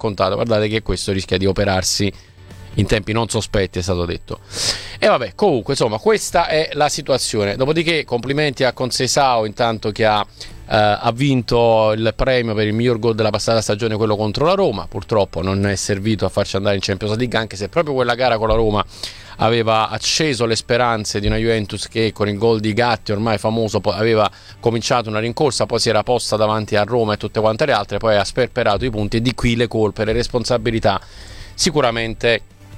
raccontato, guardate che questo rischia di operarsi in tempi non sospetti, è stato detto. E vabbè, comunque insomma questa è la situazione. Dopodiché complimenti a Conceição, intanto, che ha vinto il premio per il miglior gol della passata stagione, quello contro la Roma. Purtroppo non è servito a farci andare in Champions League, anche se proprio quella gara con la Roma aveva acceso le speranze di una Juventus che con il gol di Gatti, ormai famoso, aveva cominciato una rincorsa, poi si era posta davanti a Roma e tutte quante le altre, poi ha sperperato i punti, e di qui le colpe, le responsabilità sicuramente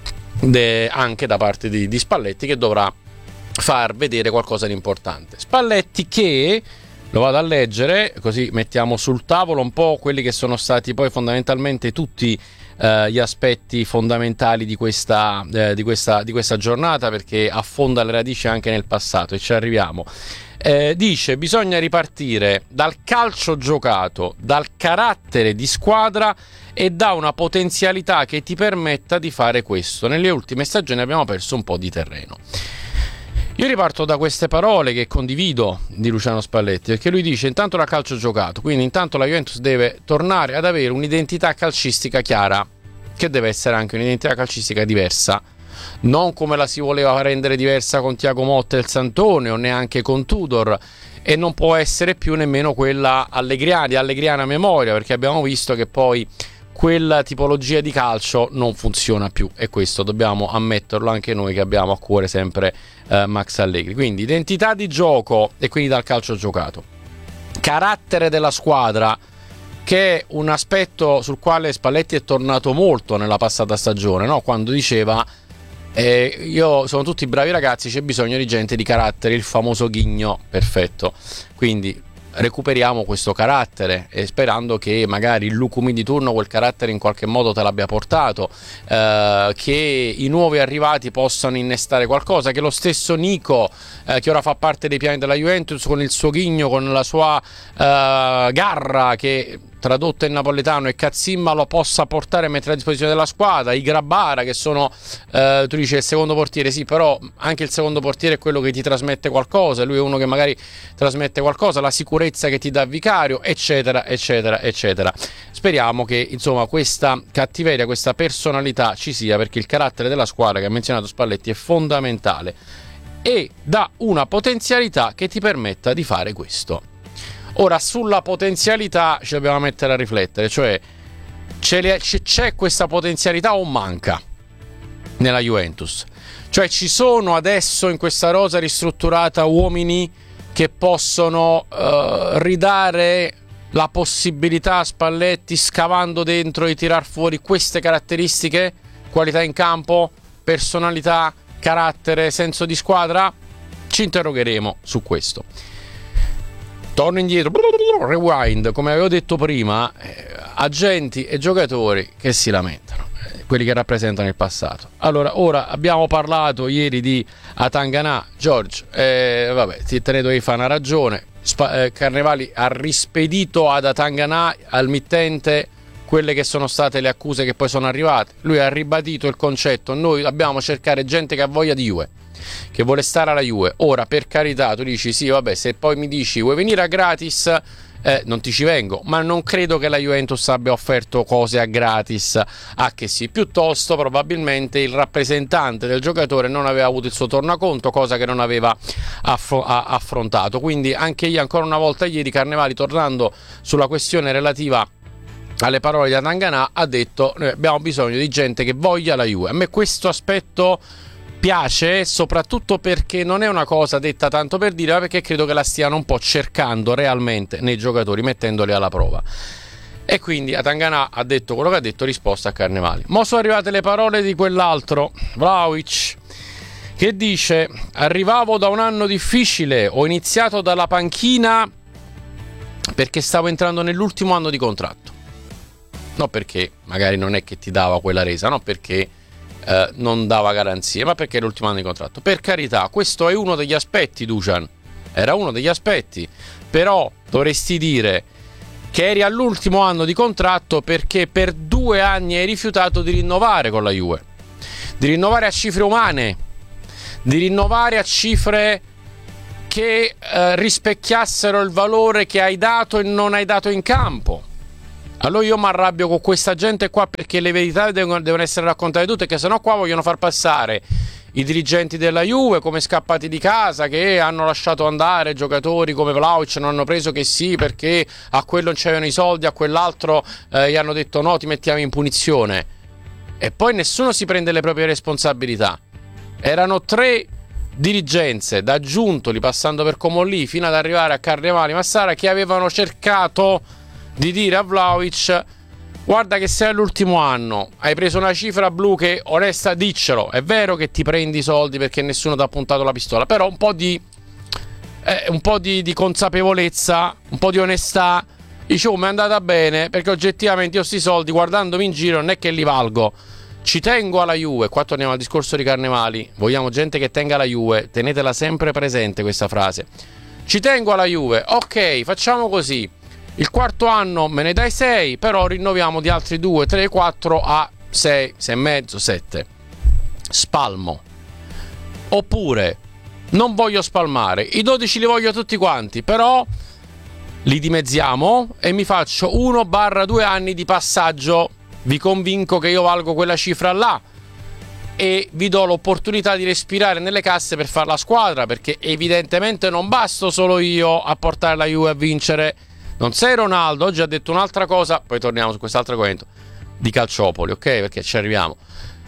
anche da parte di Spalletti, che dovrà far vedere qualcosa di importante. Spalletti che, lo vado a leggere così mettiamo sul tavolo un po' quelli che sono stati poi fondamentalmente tutti gli aspetti fondamentali di questa giornata, perché affonda le radici anche nel passato e ci arriviamo. Dice: bisogna ripartire dal calcio giocato, dal carattere di squadra e da una potenzialità che ti permetta di fare questo. Nelle ultime stagioni abbiamo perso un po' di terreno. Io riparto da queste parole che condivido di Luciano Spalletti, perché lui dice: intanto dal calcio giocato, quindi intanto la Juventus deve tornare ad avere un'identità calcistica chiara, che deve essere anche un'identità calcistica diversa, non come la si voleva rendere diversa con Thiago Motta e il Sant'Onofrio, neanche con Tudor, e non può essere più nemmeno quella allegriana memoria, perché abbiamo visto che poi quella tipologia di calcio non funziona più, e questo dobbiamo ammetterlo anche noi che abbiamo a cuore sempre Max Allegri. Quindi identità di gioco, e quindi dal calcio giocato, carattere della squadra, che è un aspetto sul quale Spalletti è tornato molto nella passata stagione, no? Quando diceva sono tutti bravi ragazzi, c'è bisogno di gente di carattere, il famoso ghigno perfetto. Quindi recuperiamo questo carattere, e sperando che magari il Lucumi di turno quel carattere in qualche modo te l'abbia portato, che i nuovi arrivati possano innestare qualcosa, che lo stesso Nico, che ora fa parte dei piani della Juventus, con il suo ghigno, con la sua garra, che tradotto in napoletano è cazzimma, lo possa portare e mettere a disposizione della squadra. I Grabara, che sono tu dici il secondo portiere, sì, però anche il secondo portiere è quello che ti trasmette qualcosa, lui è uno che magari trasmette qualcosa, la sicurezza che ti dà Vicario, eccetera eccetera eccetera. Speriamo che insomma questa cattiveria, questa personalità ci sia, perché il carattere della squadra che ha menzionato Spalletti è fondamentale e dà una potenzialità che ti permetta di fare questo. Ora, sulla potenzialità ci dobbiamo mettere a riflettere, cioè c'è questa potenzialità o manca nella Juventus? Cioè ci sono adesso in questa rosa ristrutturata uomini che possono ridare la possibilità a Spalletti, scavando dentro, di tirar fuori queste caratteristiche, qualità in campo, personalità, carattere, senso di squadra? Ci interrogheremo su questo. Torno indietro, rewind, come avevo detto prima, agenti e giocatori che si lamentano, quelli che rappresentano il passato. Allora, ora abbiamo parlato ieri di Atangana, George, vabbè, te ne dovevi fare una ragione. Carnevali ha rispedito ad Atangana, al mittente, quelle che sono state le accuse che poi sono arrivate. Lui ha ribadito il concetto: noi dobbiamo cercare gente che ha voglia di Juve, che vuole stare alla Juve. Ora, per carità, tu dici sì, vabbè, se poi mi dici vuoi venire a gratis, non ti ci vengo, ma non credo che la Juventus abbia offerto cose a gratis a che sì, piuttosto probabilmente il rappresentante del giocatore non aveva avuto il suo tornaconto, cosa che non aveva affrontato. Quindi anche io, ancora una volta ieri, Carnevali, tornando sulla questione relativa alle parole di Atangana, ha detto: noi abbiamo bisogno di gente che voglia la Juve. A me questo aspetto piace, soprattutto perché non è una cosa detta tanto per dire, ma perché credo che la stiano un po' cercando realmente nei giocatori, mettendoli alla prova. E quindi Atangana ha detto quello che ha detto, risposta a Carnevali. Mo sono arrivate le parole di quell'altro, Vlahovic, che dice: arrivavo da un anno difficile, ho iniziato dalla panchina perché stavo entrando nell'ultimo anno di contratto, non perché magari non è che ti dava quella resa, no, perché non dava garanzie, ma perché è l'ultimo anno di contratto. Per carità, questo è uno degli aspetti, Dusan, era uno degli aspetti, però dovresti dire che eri all'ultimo anno di contratto perché per 2 anni hai rifiutato di rinnovare con la Juve, di rinnovare a cifre umane, di rinnovare a cifre che rispecchiassero il valore che hai dato e non hai dato in campo. Allora io mi arrabbio con questa gente qua perché le verità devono essere raccontate tutte, che sennò qua vogliono far passare i dirigenti della Juve come scappati di casa, che hanno lasciato andare giocatori come Vlahovic, non hanno preso che sì perché a quello non c'erano i soldi, a quell'altro gli hanno detto no, ti mettiamo in punizione. E poi nessuno si prende le proprie responsabilità. Erano 3 dirigenze, da Giuntoli passando per Comolli fino ad arrivare a Carnevali Massara, che avevano cercato di dire a Vlahovic: guarda che sei all'ultimo anno, hai preso una cifra blu che, onesta, diccelo, è vero che ti prendi i soldi perché nessuno ti ha puntato la pistola, però un po' di consapevolezza, un po' di onestà. Dicevo, mi è andata bene perché oggettivamente io sti soldi, guardandomi in giro, non è che li valgo. Ci tengo alla Juve. Qua torniamo al discorso di Carnevali. Vogliamo gente che tenga la Juve. Tenetela sempre presente questa frase. Ci tengo alla Juve. Ok, facciamo così. Il quarto anno me ne dai 6, però rinnoviamo di altri 2, 3, 4 a 6, 6,5, 7. Spalmo. Oppure non voglio spalmare. I 12 li voglio tutti quanti, però li dimezziamo e mi faccio 1/2 anni di passaggio. Vi convinco che io valgo quella cifra là e vi do l'opportunità di respirare nelle casse per fare la squadra, perché evidentemente non basto solo io a portare la Juve a vincere. Non sei Ronaldo. Oggi ha detto un'altra cosa, poi torniamo su quest'altro argomento di Calciopoli, ok? Perché ci arriviamo.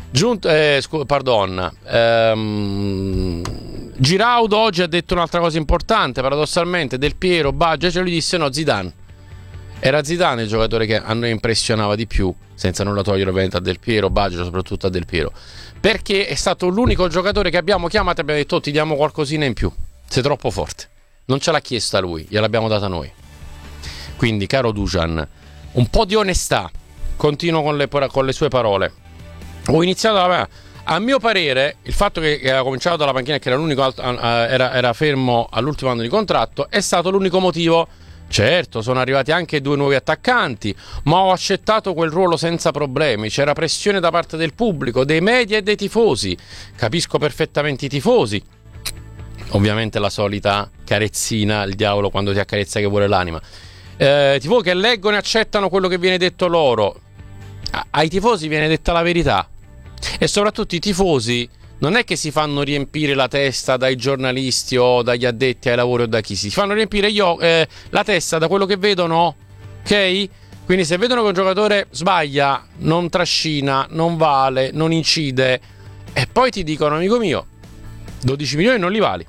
Giraudo oggi ha detto un'altra cosa importante, paradossalmente. Del Piero, Baggio, lui disse no, Zidane. Era Zidane il giocatore che a noi impressionava di più, senza nulla togliere ovviamente a Del Piero, Baggio, soprattutto a Del Piero, perché è stato l'unico giocatore che abbiamo chiamato e abbiamo detto: ti diamo qualcosina in più, sei troppo forte. Non ce l'ha chiesta lui, gliel'abbiamo data noi. Quindi, caro Dusan, un po' di onestà. Continuo con le sue parole. Ho iniziato a mio parere, il fatto che era cominciato dalla panchina e che era l'unico era fermo all'ultimo anno di contratto è stato l'unico motivo. Certo, sono arrivati anche 2 nuovi attaccanti, ma ho accettato quel ruolo senza problemi. C'era pressione da parte del pubblico, dei media e dei tifosi. Capisco perfettamente i tifosi. Ovviamente la solita carezzina, il diavolo quando ti accarezza che vuole l'anima. Tifosi che leggono e accettano quello che viene detto loro. Ai tifosi viene detta la verità. E soprattutto i tifosi non è che si fanno riempire la testa dai giornalisti o dagli addetti ai lavori o da chi si fanno riempire la testa da quello che vedono, ok? Quindi se vedono che un giocatore sbaglia, non trascina, non vale, non incide, e poi ti dicono: amico mio, 12 milioni non li vali.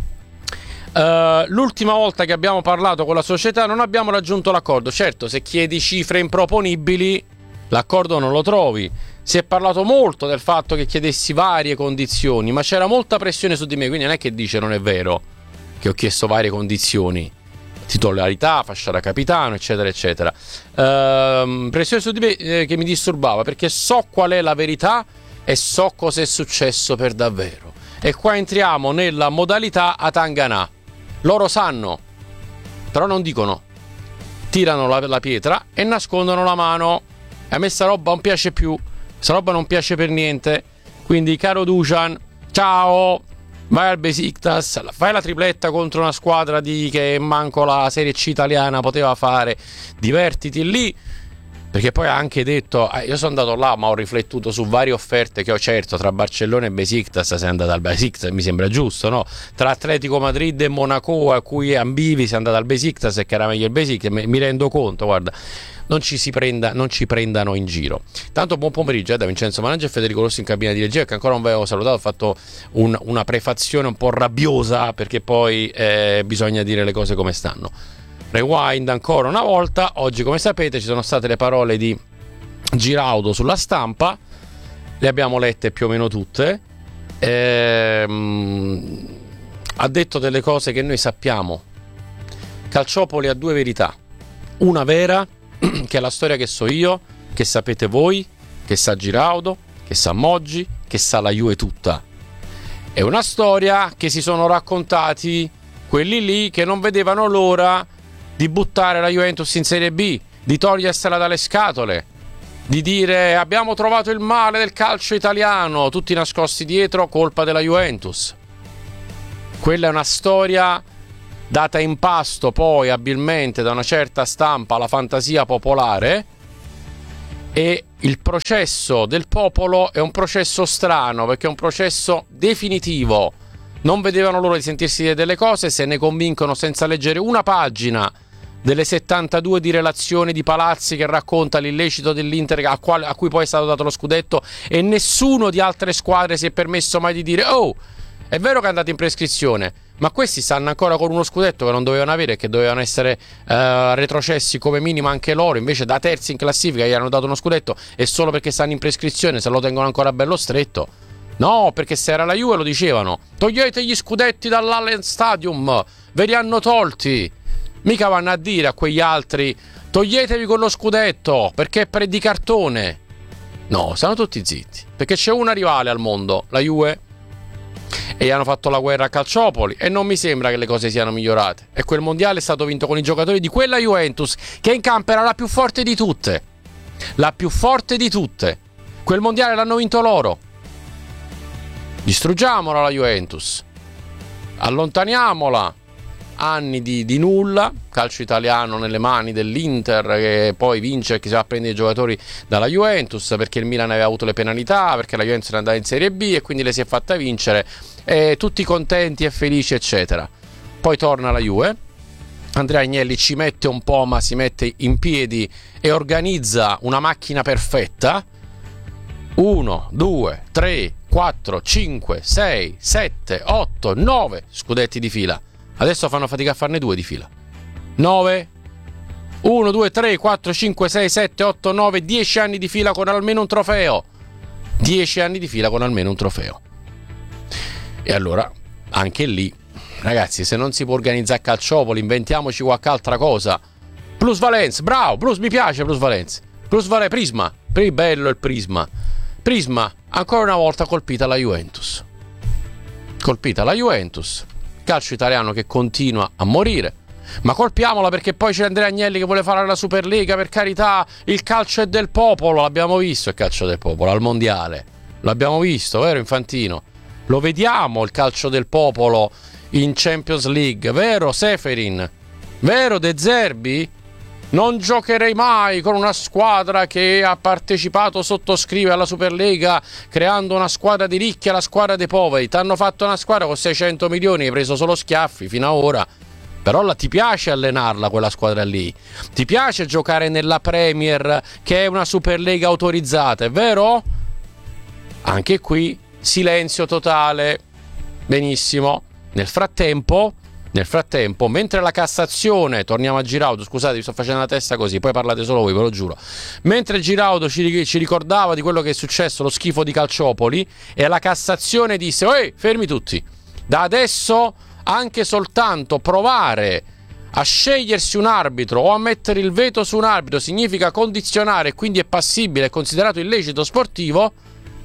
L'ultima volta che abbiamo parlato con la società non abbiamo raggiunto l'accordo. Certo, se chiedi cifre improponibili l'accordo non lo trovi. Si è parlato molto del fatto che chiedessi varie condizioni, ma c'era molta pressione su di me, quindi non è che dice non è vero che ho chiesto varie condizioni, titolarità, fascia da capitano, eccetera eccetera. Pressione su di me che mi disturbava, perché so qual è la verità e so cosa è successo per davvero. E qua entriamo nella modalità Atangana. Loro sanno, però non dicono. Tirano la pietra e nascondono la mano. A me sta roba non piace più. Sta roba non piace per niente. Quindi, caro Dusan, ciao, vai al Besiktas, fai la tripletta contro una squadra che manco la Serie C italiana poteva fare, divertiti lì. Perché poi ha anche detto: io sono andato là ma ho riflettuto su varie offerte che ho. Certo, tra Barcellona e Besiktas sei andato al Besiktas, mi sembra giusto, no? Tra Atletico Madrid e Monaco, a cui ambivi, sei andato al Besiktas e che era meglio il Besiktas. Mi rendo conto, guarda, non ci prendano in giro. Tanto buon pomeriggio da Vincenzo Managgia e Federico Rossi in cabina di regia, che ancora non vi avevo salutato. Ho fatto una prefazione un po' rabbiosa perché poi bisogna dire le cose come stanno. Rewind ancora una volta. Oggi, come sapete, ci sono state le parole di Giraudo sulla Stampa, le abbiamo lette più o meno tutte. Ha detto delle cose che noi sappiamo. Calciopoli ha 2 verità: una vera, che è la storia che so io, che sapete voi, che sa Giraudo, che sa Moggi, che sa la Juve tutta, e una storia che si sono raccontati quelli lì che non vedevano l'ora di buttare la Juventus in Serie B, di togliersela dalle scatole, di dire: abbiamo trovato il male del calcio italiano, tutti nascosti dietro, colpa della Juventus. Quella è una storia data in pasto poi abilmente da una certa stampa alla fantasia popolare, E il processo del popolo è un processo strano, perché è un processo definitivo. Non vedevano l'ora di sentirsi dire delle cose, se ne convincono senza leggere una pagina delle 72 di relazioni di Palazzi che racconta l'illecito dell'Inter a cui poi è stato dato lo scudetto, e nessuno di altre squadre si è permesso mai di dire: oh, è vero che è andato in prescrizione, ma questi stanno ancora con uno scudetto che non dovevano avere, che dovevano essere retrocessi come minimo anche loro, invece da terzi in classifica gli hanno dato uno scudetto e solo perché stanno in prescrizione se lo tengono ancora bello stretto. No, perché se era la Juve lo dicevano: togliete gli scudetti dall'Allianz Stadium, ve li hanno tolti. Mica vanno a dire a quegli altri: toglietevi quello scudetto perché è di cartone. No, stanno tutti zitti, perché c'è una rivale al mondo, la Juve, e gli hanno fatto la guerra a Calciopoli, e non mi sembra che le cose siano migliorate. E quel mondiale è stato vinto con i giocatori di quella Juventus, che in campo era la più forte di tutte. La più forte di tutte. Quel mondiale l'hanno vinto loro. Distruggiamola la Juventus, allontaniamola. Anni di nulla, calcio italiano nelle mani dell'Inter, che poi vince e che si va a prendere i giocatori dalla Juventus, perché il Milan aveva avuto le penalità, perché la Juventus era andata in Serie B e quindi le si è fatta vincere, e tutti contenti e felici eccetera. Poi torna la Juve, Andrea Agnelli ci mette un po', ma si mette in piedi e organizza una macchina perfetta. 1, 2, 3, 4, 5, 6, 7, 8, 9 scudetti di fila. Adesso fanno fatica a farne 2 di fila. 9, 1, 2, 3, 4, 5, 6, 7, 8, 9, 10 anni di fila con almeno un trofeo. 10 anni di fila con almeno un trofeo. E allora, anche lì, ragazzi, se non si può organizzare Calciopoli, inventiamoci qualche altra cosa. Plus Valence, bravo, Plus, mi piace Plus Valence. Prisma, bello il Prisma. Prisma, ancora una volta colpita la Juventus. Calcio italiano che continua a morire, ma colpiamola, perché poi c'è Andrea Agnelli che vuole fare la Superlega. Per carità, il calcio è del popolo, l'abbiamo visto il calcio del popolo al mondiale, l'abbiamo visto, vero Infantino? Lo vediamo il calcio del popolo in Champions League, vero Seferin? Vero De Zerbi? Non giocherei mai con una squadra che ha partecipato, sottoscrive alla Superlega, creando una squadra di ricchi e la squadra dei poveri. T'hanno fatto una squadra con 600 milioni, hai preso solo schiaffi fino ad ora. Però ti piace allenarla quella squadra lì? Ti piace giocare nella Premier, che è una Superlega autorizzata, è vero? Anche qui silenzio totale. Benissimo. Nel frattempo, mentre la Cassazione, torniamo a Giraudo, scusate, vi sto facendo la testa così, poi parlate solo voi, ve lo giuro. Mentre Giraudo ci ricordava di quello che è successo, lo schifo di Calciopoli, e la Cassazione disse: ehi, fermi tutti, da adesso anche soltanto provare a scegliersi un arbitro o a mettere il veto su un arbitro significa condizionare, e quindi è passibile, è considerato illecito sportivo.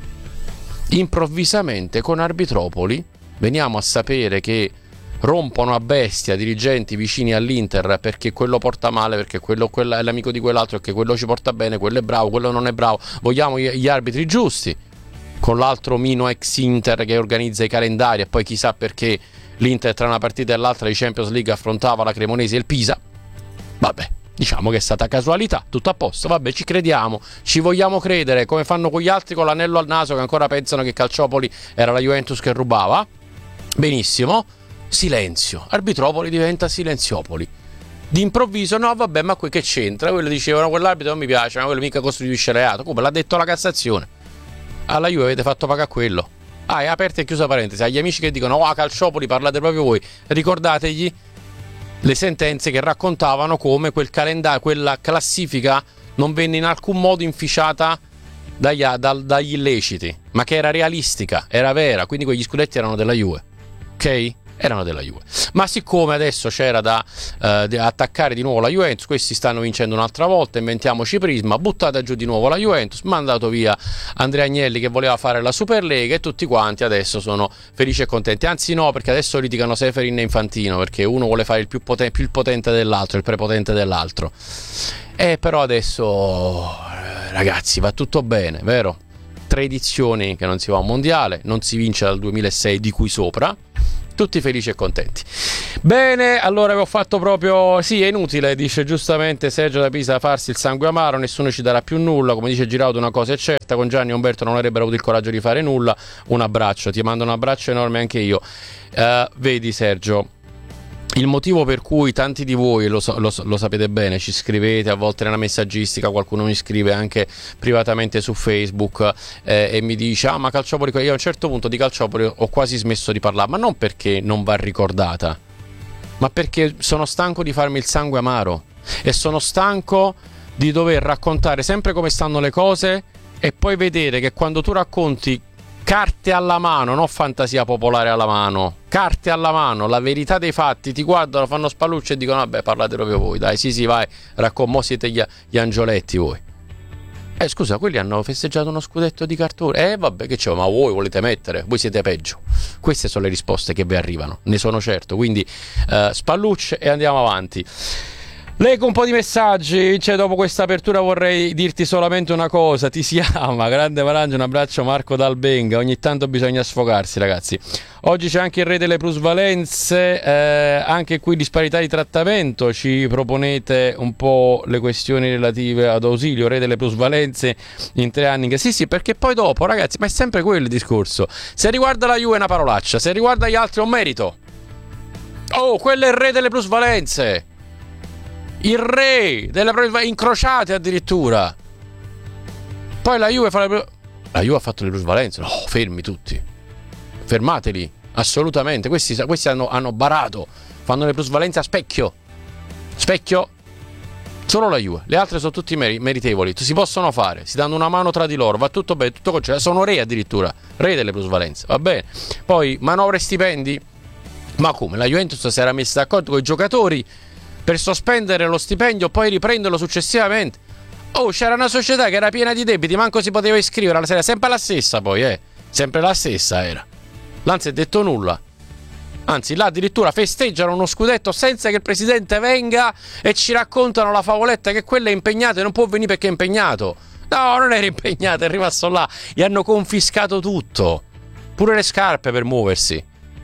Improvvisamente con Arbitropoli veniamo a sapere che rompono a bestia dirigenti vicini all'Inter, perché quello porta male, perché quello è l'amico di quell'altro, perché quello ci porta bene, quello è bravo, quello non è bravo, vogliamo gli arbitri giusti, con l'altro Mino ex Inter che organizza i calendari, e poi chissà perché l'Inter tra una partita e l'altra di Champions League affrontava la Cremonese e il Pisa. Vabbè, diciamo che è stata casualità, tutto a posto, vabbè, ci crediamo, ci vogliamo credere, come fanno quegli altri con l'anello al naso che ancora pensano che Calciopoli era la Juventus che rubava. Benissimo. Silenzio, Arbitropoli diventa Silenziopoli. D'improvviso, no vabbè, ma qui che c'entra? Quello dicevano, quell'arbitro non mi piace, ma quello mica costituisce reato. Come l'ha detto la Cassazione? Alla Juve avete fatto pagare quello. È aperta e chiusa parentesi. Agli amici che dicono: oh, Calciopoli, parlate proprio voi, ricordategli le sentenze che raccontavano come quel calendario, quella classifica non venne in alcun modo inficiata dagli illeciti, ma che era realistica, era vera, quindi quegli scudetti erano della Juve, ok? Erano della Juve. Ma siccome adesso c'era da attaccare di nuovo la Juventus, questi stanno vincendo un'altra volta, inventiamoci Prisma, buttata giù di nuovo la Juventus, mandato via Andrea Agnelli che voleva fare la Superlega, e tutti quanti adesso sono felici e contenti. Anzi no, perché adesso litigano Seferin e Infantino, perché uno vuole fare il più potente dell'altro, il prepotente dell'altro. Però adesso, ragazzi, va tutto bene, vero? 3 edizioni che non si va a un mondiale, non si vince dal 2006 di cui sopra, tutti felici e contenti. Bene, allora vi ho fatto proprio, sì, è inutile, dice giustamente Sergio da Pisa, farsi il sangue amaro, nessuno ci darà più nulla, come dice Giraudo una cosa è certa, con Gianni e Umberto non avrebbero avuto il coraggio di fare nulla. Un abbraccio, ti mando un abbraccio enorme anche io. Vedi Sergio, il motivo per cui tanti di voi, lo sapete bene, ci scrivete a volte nella messaggistica, qualcuno mi scrive anche privatamente su Facebook e mi dice ma Calciopoli, io a un certo punto di Calciopoli ho quasi smesso di parlare, ma non perché non va ricordata, ma perché sono stanco di farmi il sangue amaro e sono stanco di dover raccontare sempre come stanno le cose e poi vedere che quando tu racconti carte alla mano, non fantasia popolare alla mano, carte alla mano, la verità dei fatti, ti guardano, fanno spallucce e dicono vabbè, parlate proprio voi, dai, sì vai, mo siete gli angioletti voi. Scusa, quelli hanno festeggiato uno scudetto di cartone, vabbè, che c'è, ma voi volete mettere, voi siete peggio. Queste sono le risposte che vi arrivano, ne sono certo, quindi spallucce e andiamo avanti. Leggo un po' di messaggi, dopo questa apertura vorrei dirti solamente una cosa, ti si ama, grande Marangia, un abbraccio Marco Dalbenga, ogni tanto bisogna sfogarsi ragazzi. Oggi c'è anche il re delle plusvalenze, anche qui disparità di trattamento, ci proponete un po' le questioni relative ad Ausilio, re delle plusvalenze in 3 anni, sì perché poi dopo ragazzi, ma è sempre quello il discorso, se riguarda la Juve è una parolaccia, se riguarda gli altri è un merito, quello è il re delle plusvalenze. Il re delle prove incrociate addirittura. Poi la Juve ha fatto le plusvalenze. No, fermi tutti. Fermateli, assolutamente. Questi hanno barato. Fanno le plusvalenze a specchio. Specchio. Solo la Juve. Le altre sono tutti meritevoli. Si possono fare. Si danno una mano tra di loro. Va tutto bene, tutto concetto. Sono re addirittura. Re delle plusvalenze. Va bene. Poi manovre e stipendi. Ma come? La Juventus si era messa d'accordo con i giocatori per sospendere lo stipendio, poi riprenderlo successivamente. C'era una società che era piena di debiti, manco si poteva iscrivere alla serie, sempre la stessa poi, sempre la stessa era. Là non si è detto nulla. Anzi, là addirittura festeggiano uno scudetto senza che il presidente venga e ci raccontano la favoletta che quello è impegnato e non può venire perché è impegnato. No, non era impegnato, è rimasto là. Gli hanno confiscato tutto, pure le scarpe per muoversi.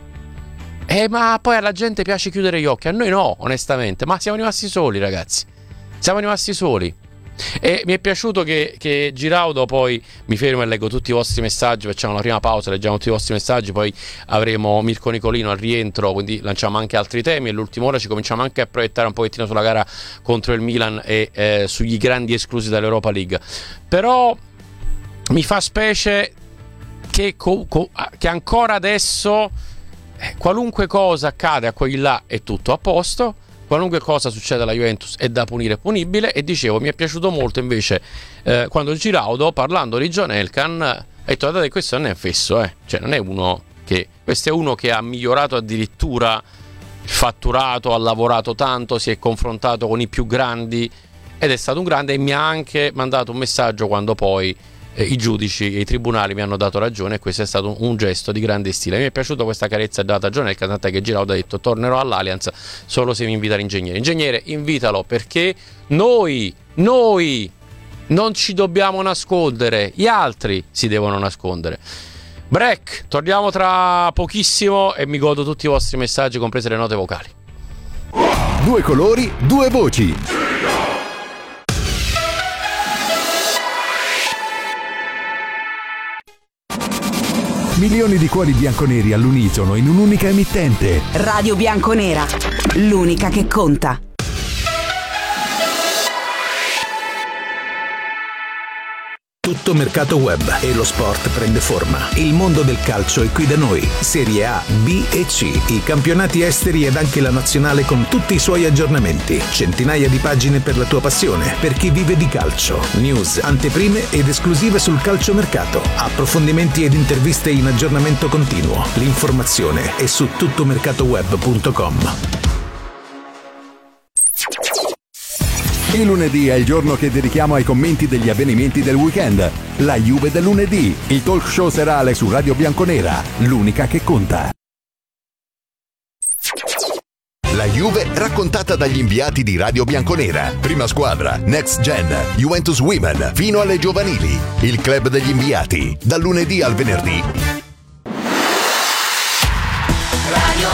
Ma poi alla gente piace chiudere gli occhi, a noi no, onestamente, ma siamo rimasti soli ragazzi, siamo rimasti soli. E mi è piaciuto che Giraudo, poi mi fermo e leggo tutti i vostri messaggi, facciamo la prima pausa, leggiamo tutti i vostri messaggi, poi avremo Mirko Nicolino al rientro, quindi lanciamo anche altri temi e l'ultima ora ci cominciamo anche a proiettare un pochettino sulla gara contro il Milan e sugli grandi esclusi dall'Europa League. Però mi fa specie che ancora adesso qualunque cosa accade a quelli là è tutto a posto, qualunque cosa succede alla Juventus è da punire, punibile. E dicevo, mi è piaciuto molto invece quando Giraudo, parlando di John Elkann, ha detto guardate, questo non è un fesso, cioè non è uno che, questo è uno che ha migliorato addirittura il fatturato, ha lavorato tanto, si è confrontato con i più grandi ed è stato un grande, e mi ha anche mandato un messaggio quando poi i giudici e i tribunali mi hanno dato ragione, e questo è stato un gesto di grande stile. Mi è piaciuta questa carezza data a John Elkann, tant'è che Giraudo ha detto tornerò all'Allianz solo se mi invita l'ingegnere. Ingegnere, invitalo, perché noi non ci dobbiamo nascondere, gli altri si devono nascondere. Break, torniamo tra pochissimo e mi godo tutti i vostri messaggi, comprese le note vocali. 2 colori, 2 voci. Milioni di cuori bianconeri all'unisono in un'unica emittente. Radio Bianconera, l'unica che conta. Tutto mercato web e lo sport prende forma. Il mondo del calcio è qui da noi. Serie A, B e C, i campionati esteri ed anche la nazionale con tutti i suoi aggiornamenti. Centinaia di pagine per la tua passione, per chi vive di calcio. News, anteprime ed esclusive sul calciomercato. Approfondimenti ed interviste in aggiornamento continuo. L'informazione è su tuttomercatoweb.com. Il lunedì è il giorno che dedichiamo ai commenti degli avvenimenti del weekend. La Juve del lunedì, il talk show serale su Radio Bianconera, l'unica che conta. La Juve raccontata dagli inviati di Radio Bianconera. Prima squadra, Next Gen, Juventus Women, fino alle giovanili. Il club degli inviati, dal lunedì al venerdì. Radio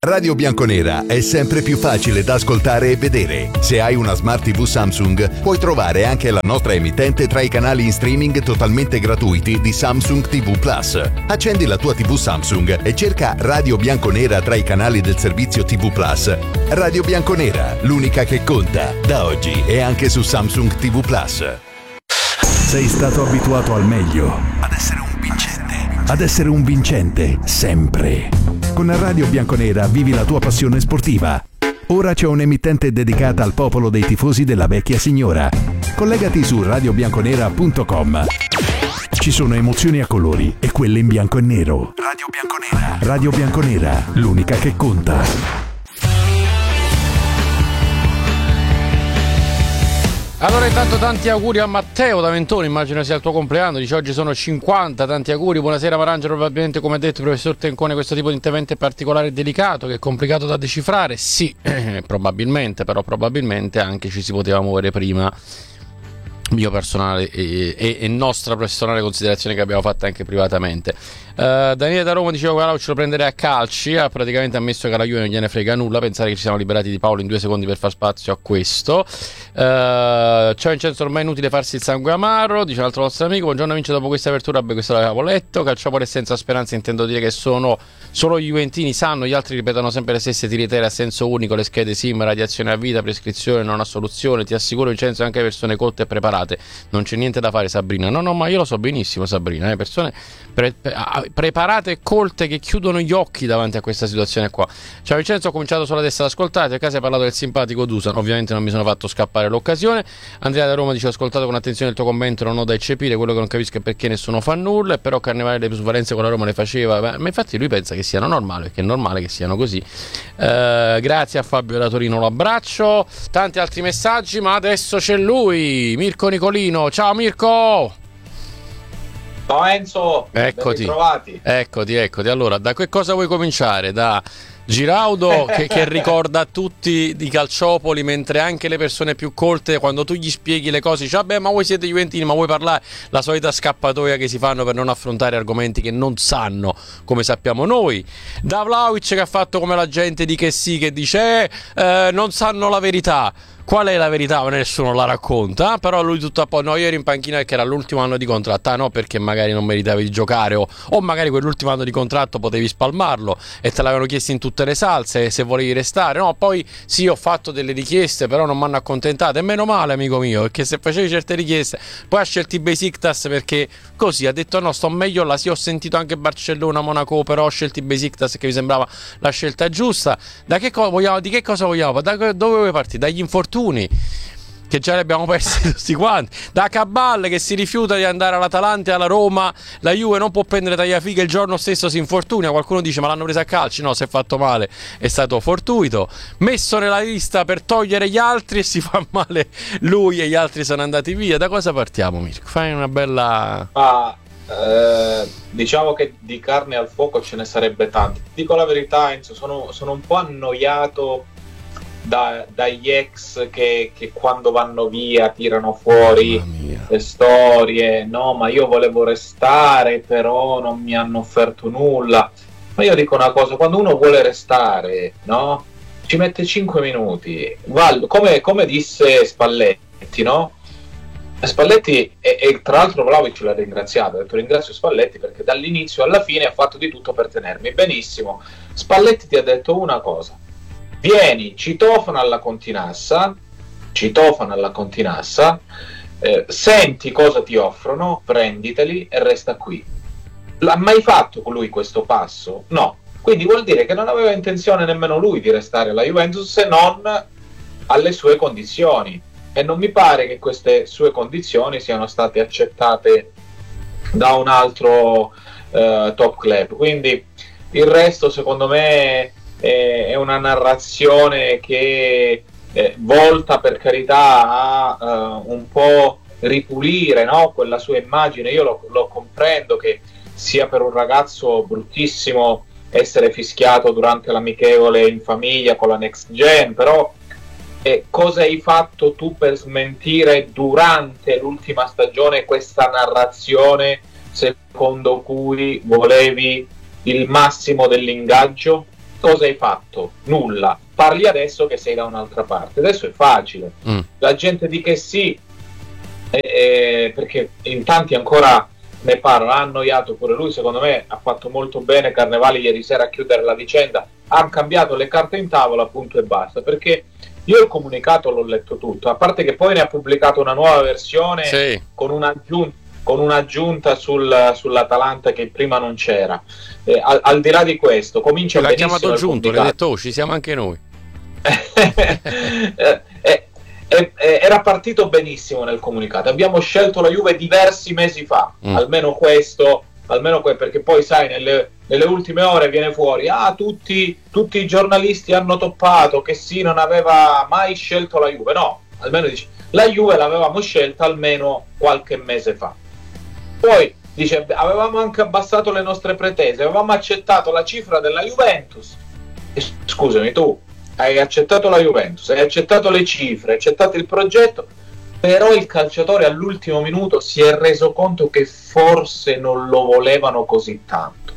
Radio Bianconera è sempre più facile da ascoltare e vedere. Se hai una Smart TV Samsung, puoi trovare anche la nostra emittente tra i canali in streaming totalmente gratuiti di Samsung TV Plus. Accendi la tua TV Samsung e cerca Radio Bianconera tra i canali del servizio TV Plus. Radio Bianconera, l'unica che conta, da oggi e anche su Samsung TV Plus. Sei stato abituato al meglio, ad essere un vincente, sempre. Con Radio Bianconera vivi la tua passione sportiva. Ora c'è un'emittente dedicata al popolo dei tifosi della vecchia signora. Collegati su radiobianconera.com. Ci sono emozioni a colori e quelle in bianco e nero. Radio Bianconera. Radio Bianconera, l'unica che conta. Allora intanto tanti auguri a Matteo da Mentone, immagino sia il tuo compleanno, dice oggi sono 50, tanti auguri, buonasera Marangelo, probabilmente come ha detto il professor Tencone questo tipo di intervento è particolare e delicato, che è complicato da decifrare, sì, probabilmente, però probabilmente anche ci si poteva muovere prima. Mio personale e nostra personale considerazione che abbiamo fatto anche privatamente. Daniele da Roma diceva che ce lo prenderei a calci, ha praticamente ammesso che alla Juve non gliene frega nulla, pensare che ci siamo liberati di Paolo in 2 secondi per far spazio a questo. Ciao Vincenzo, ormai è inutile farsi il sangue amaro, dice un altro nostro amico. Buongiorno Vince, dopo questa apertura questo l'avevo letto. Calciopoli senza speranza intendo dire che solo gli juventini sanno, gli altri ripetono sempre le stesse tiritere a senso unico, le schede sim, radiazione a vita, prescrizione, non assoluzione. Ti assicuro Vincenzo, anche persone colte e preparate, non c'è niente da fare Sabrina. No, ma io lo so benissimo Sabrina, persone preparate e colte che chiudono gli occhi davanti a questa situazione qua. Ciao Vincenzo, ho cominciato solo adesso ad ascoltare, a casa hai parlato del simpatico Dusan, ovviamente non mi sono fatto scappare l'occasione. Andrea da Roma dice ho ascoltato con attenzione il tuo commento, non ho da eccepire, quello che non capisco è perché nessuno fa nulla, però Carnevale le plusvalenze con la Roma le faceva, ma infatti lui pensa che siano normali, perché è normale che siano così. Grazie a Fabio da Torino, lo abbraccio, tanti altri messaggi, ma adesso c'è lui, Mirko Nicolino. Ciao Mirko! Ciao Enzo, eccoti. Eccoti. Allora, da che cosa vuoi cominciare? Da Giraudo che ricorda a tutti di Calciopoli, mentre anche le persone più colte, quando tu gli spieghi le cose, dice vabbè, ma voi siete juventini, ma vuoi parlare? La solita scappatoia che si fanno per non affrontare argomenti che non sanno, come sappiamo noi. Da Vlahovic che ha fatto come la gente di che sì, che dice non sanno la verità. Qual è la verità? Nessuno la racconta, però lui tutto a po', no, io ero in panchina perché era l'ultimo anno di contratto, no, perché magari non meritavi di giocare o magari quell'ultimo anno di contratto potevi spalmarlo e te l'avevano chiesto in tutte le salse se volevi restare, no, poi sì, ho fatto delle richieste però non mi hanno accontentato e meno male amico mio, perché se facevi certe richieste poi ha scelto i Besiktas perché così ha detto no, sto meglio là, sì, ho sentito anche Barcellona, Monaco, però ho scelto i Besiktas che mi sembrava la scelta giusta. Di che cosa vogliamo? Dove vuoi partire? Dagli infortuni che già li abbiamo persi tutti quanti, da Cabal che si rifiuta di andare all'Atalanta e alla Roma, la Juve non può prendere Tagliafiga, il giorno stesso si infortuna, qualcuno dice ma l'hanno presa a calci, no, si è fatto male, è stato fortuito, messo nella lista per togliere gli altri e si fa male lui e gli altri sono andati via. Da cosa partiamo Mirko? Fai una bella... diciamo che di carne al fuoco ce ne sarebbe tanti, dico la verità Enzo, sono un po' annoiato dagli ex che quando vanno via tirano fuori le storie, no, ma io volevo restare però non mi hanno offerto nulla. Ma io dico una cosa, quando uno vuole restare, no, ci mette 5 minuti, come disse Spalletti, no? Spalletti e tra l'altro Vlahovic l'ha ringraziato, ha detto ringrazio Spalletti perché dall'inizio alla fine ha fatto di tutto per tenermi. Benissimo, Spalletti ti ha detto una cosa: vieni, citofono alla Continassa, senti cosa ti offrono, prenditeli e resta qui. L'ha mai fatto con lui questo passo? No. Quindi vuol dire che non aveva intenzione nemmeno lui di restare alla Juventus se non alle sue condizioni. E non mi pare che queste sue condizioni siano state accettate da un altro top club. Quindi il resto secondo me è una narrazione che volta per carità a un po' ripulire, no? Quella sua immagine. Io lo comprendo che sia per un ragazzo bruttissimo essere fischiato durante l'amichevole in famiglia con la Next Gen, però cosa hai fatto tu per smentire durante l'ultima stagione questa narrazione secondo cui volevi il massimo dell'ingaggio? cosa hai fatto? Nulla. Parli adesso che sei da un'altra parte. Adesso è facile. La gente dice sì, perché in tanti ancora ne parlano. Ha annoiato pure lui, secondo me ha fatto molto bene Carnevali ieri sera a chiudere la vicenda. Han cambiato le carte in tavola, punto e basta, perché io il comunicato l'ho letto tutto, a parte che poi ne ha pubblicato una nuova versione, sì, con un'aggiunta sull'Atalanta che prima non c'era. Al di là di questo, comincia l'ha chiamato Giunto, l'ha detto, oh, ci siamo anche noi. Era partito benissimo nel comunicato. Abbiamo scelto la Juve diversi mesi fa, almeno questo, perché poi sai, nelle ultime ore viene fuori, tutti i giornalisti hanno toppato che sì, non aveva mai scelto la Juve. No, almeno dice, la Juve l'avevamo scelta almeno qualche mese fa. Poi dice, avevamo anche abbassato le nostre pretese, avevamo accettato la cifra della Juventus. Scusami, tu hai accettato la Juventus, hai accettato le cifre, hai accettato il progetto, però il calciatore all'ultimo minuto si è reso conto che forse non lo volevano così tanto.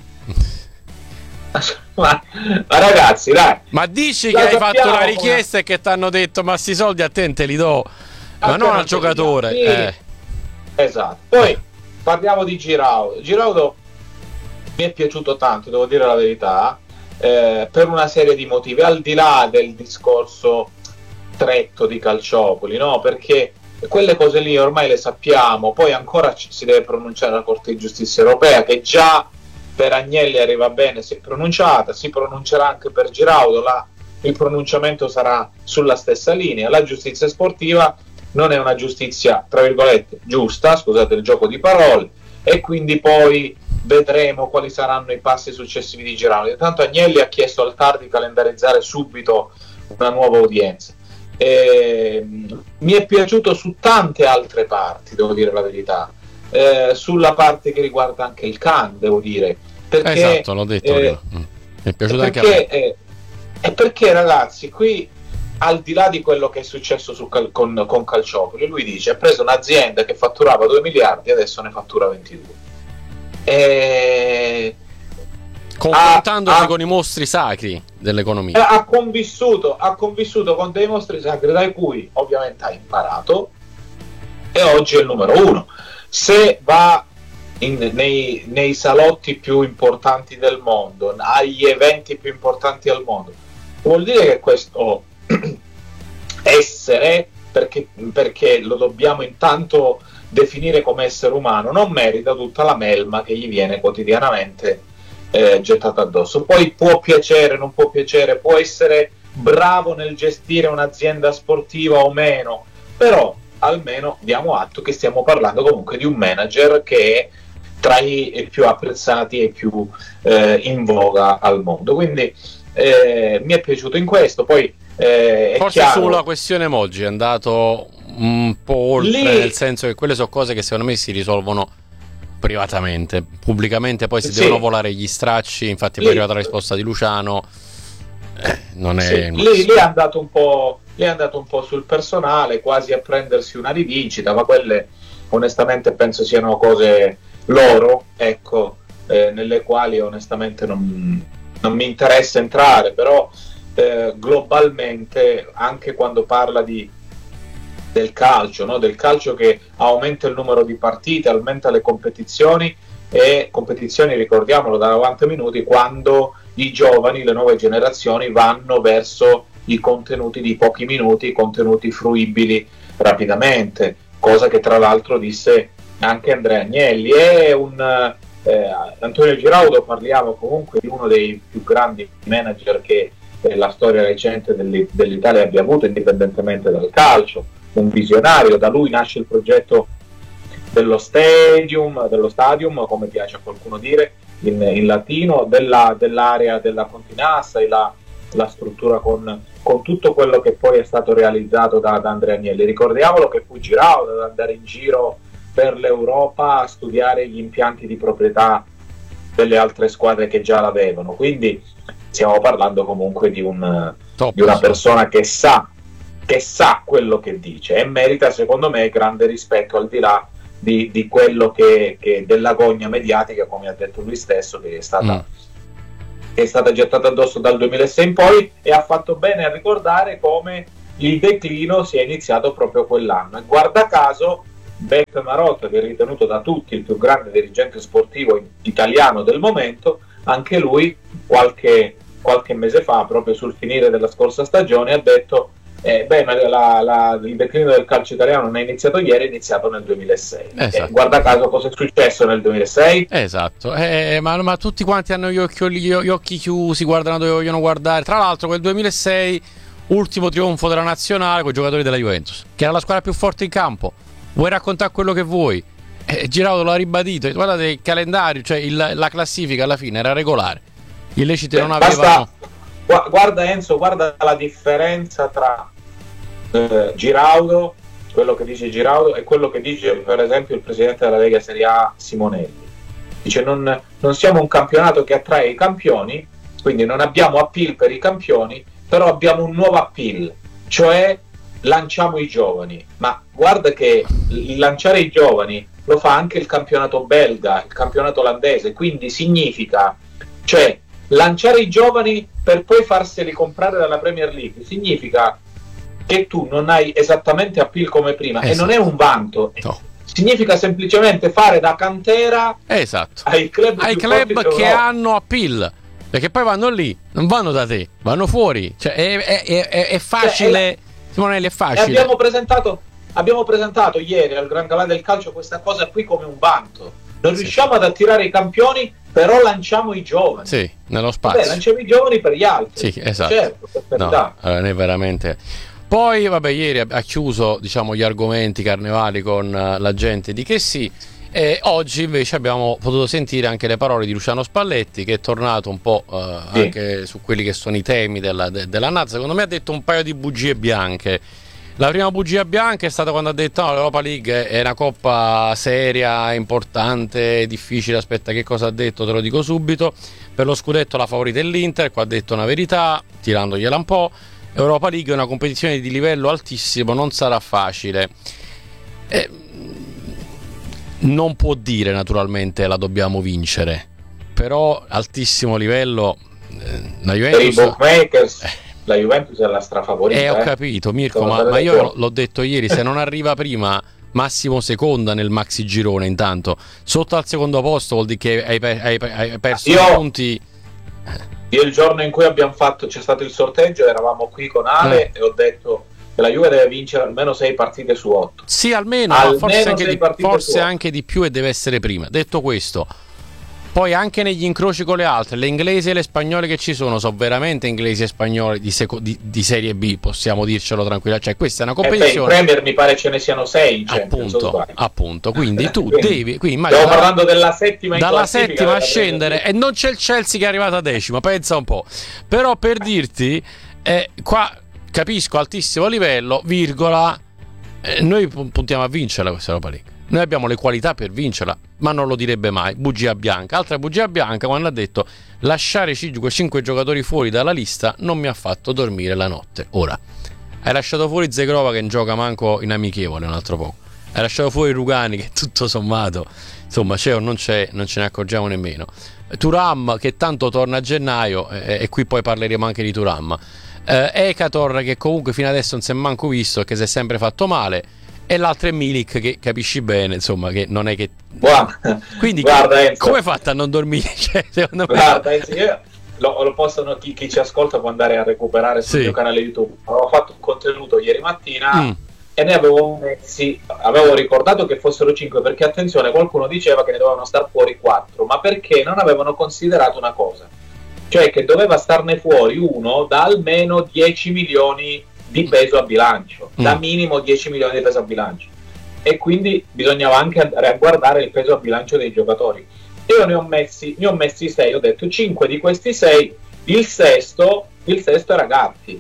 ma ragazzi, dai, ma dici che hai fatto una richiesta e che ti hanno detto ma sti soldi a te li do, ma non al giocatore. Sì. Esatto. Poi parliamo di Giraudo. Mi è piaciuto tanto, devo dire la verità, per una serie di motivi, al di là del discorso stretto di Calciopoli, no? Perché quelle cose lì ormai le sappiamo. Poi ancora si deve pronunciare la Corte di Giustizia Europea, che già per Agnelli arriva bene, si è pronunciata, si pronuncerà anche per Giraudo, il pronunciamento sarà sulla stessa linea. La giustizia sportiva non è una giustizia, tra virgolette, giusta, scusate il gioco di parole, e quindi poi vedremo quali saranno i passi successivi di Giraudo. Intanto Agnelli ha chiesto al TAR di calendarizzare subito una nuova udienza. Mi è piaciuto su tante altre parti, devo dire la verità, sulla parte che riguarda anche il CAN, devo dire, perché, esatto, l'ho detto io. Mi è piaciuto anche a me. Perché ragazzi, qui al di là di quello che è successo con Calciopoli, lui dice ha preso un'azienda che fatturava 2 miliardi e adesso ne fattura 22, confrontandosi con i mostri sacri dell'economia. Ha convissuto con dei mostri sacri dai cui ovviamente ha imparato, e oggi è il numero 1. Se va nei salotti più importanti del mondo, agli eventi più importanti al mondo, vuol dire che questo essere, perché lo dobbiamo intanto definire come essere umano, non merita tutta la melma che gli viene quotidianamente gettata addosso. Poi può piacere, non può piacere, può essere bravo nel gestire un'azienda sportiva o meno, però almeno diamo atto che stiamo parlando comunque di un manager che è tra i più apprezzati e più in voga al mondo. Quindi mi è piaciuto in questo. Poi forse chiaro, sulla questione Moggi è andato un po' oltre, nel senso che quelle sono cose che secondo me si risolvono privatamente. Pubblicamente poi si devono volare gli stracci, infatti poi è arrivata la risposta di Luciano, non è lì è andato un po' sul personale, quasi a prendersi una rivincita, ma quelle onestamente penso siano cose loro, ecco, nelle quali onestamente non mi interessa entrare, però globalmente, anche quando parla del calcio, no? Del calcio che aumenta il numero di partite, aumenta le competizioni, e competizioni, ricordiamolo, da 90 minuti, quando i giovani, le nuove generazioni vanno verso i contenuti di pochi minuti, contenuti fruibili rapidamente, cosa che tra l'altro disse anche Andrea Agnelli. È Antonio Giraudo, parliamo comunque di uno dei più grandi manager che la storia recente dell'Italia abbia avuto, indipendentemente dal calcio, un visionario. Da lui nasce il progetto dello stadium, come piace a qualcuno dire in latino, dell'area della Continassa, e la struttura con tutto quello che poi è stato realizzato da Andrea Agnelli. Ricordiamolo che fu Giraudo ad andare in giro per l'Europa a studiare gli impianti di proprietà delle altre squadre che già l'avevano, quindi stiamo parlando comunque di una persona che sa quello che dice, e merita secondo me grande rispetto, al di là di quello che della gogna mediatica, come ha detto lui stesso, che è stata che è stata gettata addosso dal 2006 in poi, e ha fatto bene a ricordare come il declino sia iniziato proprio quell'anno. E guarda caso Beppe Marotta, che è ritenuto da tutti il più grande dirigente sportivo italiano del momento, anche lui qualche mese fa, proprio sul finire della scorsa stagione, ha detto ma il declino del calcio italiano non è iniziato ieri, è iniziato nel 2006. Esatto. Guarda caso cosa è successo nel 2006. Esatto, ma tutti quanti hanno gli occhi chiusi, guardano dove vogliono guardare. Tra l'altro quel 2006, ultimo trionfo della nazionale con i giocatori della Juventus, che era la squadra più forte in campo. Vuoi raccontare quello che vuoi? Giraudo l'ha ribadito. Guardate il calendario, cioè la classifica alla fine era regolare. Gli illeciti non avevano. Guarda Enzo, guarda la differenza tra Giraudo, quello che dice Giraudo, e quello che dice per esempio il presidente della Lega Serie A Simonelli. Dice non siamo un campionato che attrae i campioni, quindi non abbiamo appeal per i campioni, però abbiamo un nuovo appeal, cioè lanciamo i giovani. Ma guarda che il lanciare i giovani lo fa anche il campionato belga, il campionato olandese, quindi significa, cioè, lanciare i giovani per poi farseli comprare dalla Premier League significa che tu non hai esattamente appeal come prima, esatto. E non è un vanto, no. Significa semplicemente fare da cantera, esatto, ai club che hanno appeal, perché poi vanno lì, non vanno da te, vanno fuori, cioè è facile, Simonelli, è facile. Abbiamo presentato ieri al Gran Galà del Calcio questa cosa qui come un vanto. Non riusciamo ad attirare i campioni, però lanciamo i giovani. Sì, nello spazio. Vabbè, lanciamo i giovani per gli altri. Sì, esatto. Certo, per carità. No, è veramente. Poi, vabbè, ieri ha chiuso, diciamo, gli argomenti carnevali con la gente di Che Sì. E oggi invece abbiamo potuto sentire anche le parole di Luciano Spalletti, che è tornato un po' anche su quelli che sono i temi della NAZ. Secondo me ha detto un paio di bugie bianche. La prima bugia bianca è stata quando ha detto no, l'Europa League è una coppa seria, importante, difficile. Aspetta, che cosa ha detto? Te lo dico subito. Per lo scudetto la favorita è l'Inter. Qua ha detto una verità, tirandogliela un po'. Europa League è una competizione di livello altissimo, non sarà facile. Non può dire naturalmente la dobbiamo vincere, però altissimo livello. La Juventus, per i bookmakers la Juventus è la strafavorita. Ho capito, Mirko, ma io l'ho detto ieri, se non arriva prima, massimo seconda nel maxi girone, intanto sotto al secondo posto vuol dire che hai perso punti. Io il giorno in cui c'è stato il sorteggio, eravamo qui con Ale e ho detto che la Juve deve vincere almeno 6 partite su 8. Sì, almeno forse anche di più, e deve essere prima. Detto questo, poi anche negli incroci con le altre, le inglesi e le spagnole che ci sono veramente inglesi e spagnoli di Serie B, possiamo dircelo tranquillamente. Cioè, questa è una competizione. In Premier mi pare ce ne siano 6. Appunto. Quindi tu devi. Stiamo parlando della settima. Dalla settima a scendere, e non c'è il Chelsea che è arrivato a decima. Pensa un po'. Però per dirti, qua capisco altissimo livello, virgola. Noi puntiamo a vincerla questa Europa League. Noi abbiamo le qualità per vincerla, ma non lo direbbe mai. Bugia bianca. Altra bugia bianca quando ha detto lasciare 5 giocatori fuori dalla lista non mi ha fatto dormire la notte. Ora, hai lasciato fuori Zegrova, che non gioca manco in amichevole un altro poco. Hai lasciato fuori Rugani, che tutto sommato, insomma, c'è o non c'è, non ce ne accorgiamo nemmeno. Thuram, che tanto torna a gennaio, e qui poi parleremo anche di Thuram. Ekator, che comunque fino adesso non si è manco visto, che si è sempre fatto male. E l'altro è Milik, che capisci bene, insomma, che non è che. Quindi guarda, come hai fatto a non dormire? Cioè, secondo me. Guarda, io lo possono, chi ci ascolta può andare a recuperare sul mio canale YouTube. Avevo fatto un contenuto ieri mattina e ne avevo ricordato che fossero 5, perché attenzione, qualcuno diceva che ne dovevano star fuori 4, ma perché non avevano considerato una cosa, cioè che doveva starne fuori uno da almeno 10 milioni di peso a bilancio, da minimo 10 milioni di peso a bilancio, e quindi bisognava anche andare a guardare il peso a bilancio dei giocatori. Io ne ho messi 6, ho detto 5 di questi 6, il sesto era Gatti,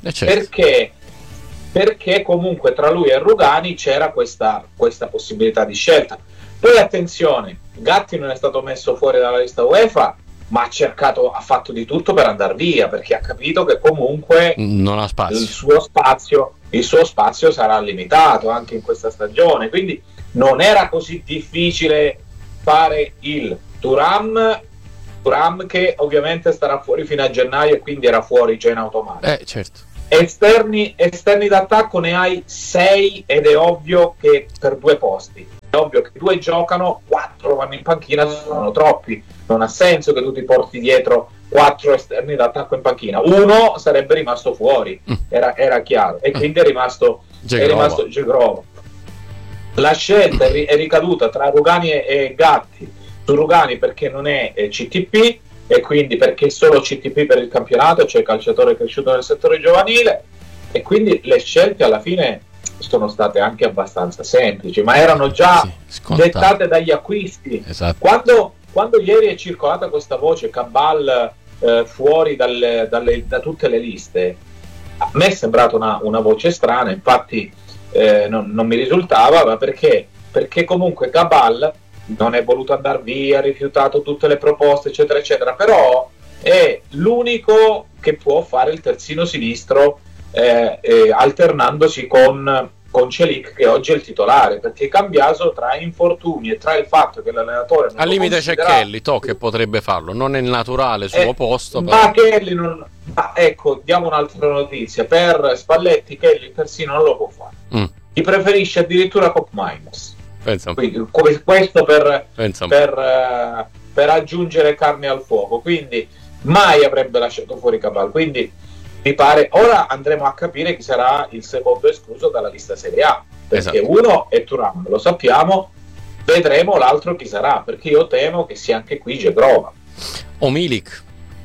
perché comunque tra lui e Rugani c'era questa possibilità di scelta. Poi attenzione, Gatti non è stato messo fuori dalla lista UEFA, ma ha fatto di tutto per andare via, perché ha capito che comunque non ha spazio. Il suo spazio sarà limitato anche in questa stagione, quindi non era così difficile fare il Thuram Thuram che ovviamente starà fuori fino a gennaio e quindi era fuori già in automatico. Certo. Esterni d'attacco ne hai 6 ed è ovvio che per 2 posti. È ovvio che 2 giocano, 4 vanno in panchina, sono troppi. Non ha senso che tu ti porti dietro 4 esterni d'attacco in panchina. Uno sarebbe rimasto fuori, era chiaro, e quindi è rimasto Džegrova. La scelta è ricaduta tra Rugani e Gatti. Su Rugani perché non è CTP e quindi perché è solo CTP per il campionato, cioè calciatore cresciuto nel settore giovanile, e quindi le scelte alla fine sono state anche abbastanza semplici, ma erano già dettate dagli acquisti. Esatto. Quando ieri è circolata questa voce Cabal fuori da tutte le liste, a me è sembrata una voce strana, infatti non mi risultava, ma perché comunque Cabal non è voluto andare via, ha rifiutato tutte le proposte eccetera eccetera, però è l'unico che può fare il terzino sinistro alternandosi con Celik, che oggi è il titolare, perché Cambiaso, tra infortuni e tra il fatto che l'allenatore al limite c'è Kelly che potrebbe farlo, non è il naturale suo posto, però. Ma Kelly non... ecco, diamo un'altra notizia: per Spalletti Kelly il terzino non lo può fare, chi preferische addirittura Cop Miners. Quindi, questo per aggiungere carne al fuoco, quindi mai avrebbe lasciato fuori Cabal. Quindi mi pare ora andremo a capire chi sarà il secondo escluso dalla lista Serie A, perché uno è Thuram, lo sappiamo, vedremo l'altro chi sarà, perché io temo che sia anche qui Džegrova o Milik,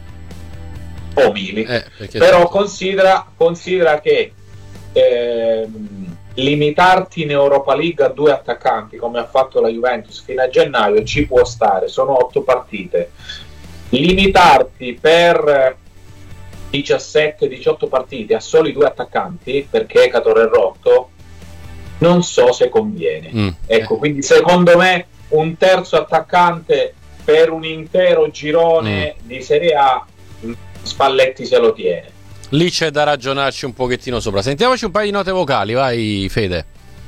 però considera che limitarti in Europa League a 2 attaccanti come ha fatto la Juventus fino a gennaio ci può stare, sono 8 partite. Limitarti per 17-18 partite a soli 2 attaccanti perché Ekator è rotto, non so se conviene. Ecco, quindi secondo me un terzo attaccante per un intero girone di Serie A Spalletti se lo tiene. Lì c'è da ragionarci un pochettino sopra. Sentiamoci un paio di note vocali, vai Fede.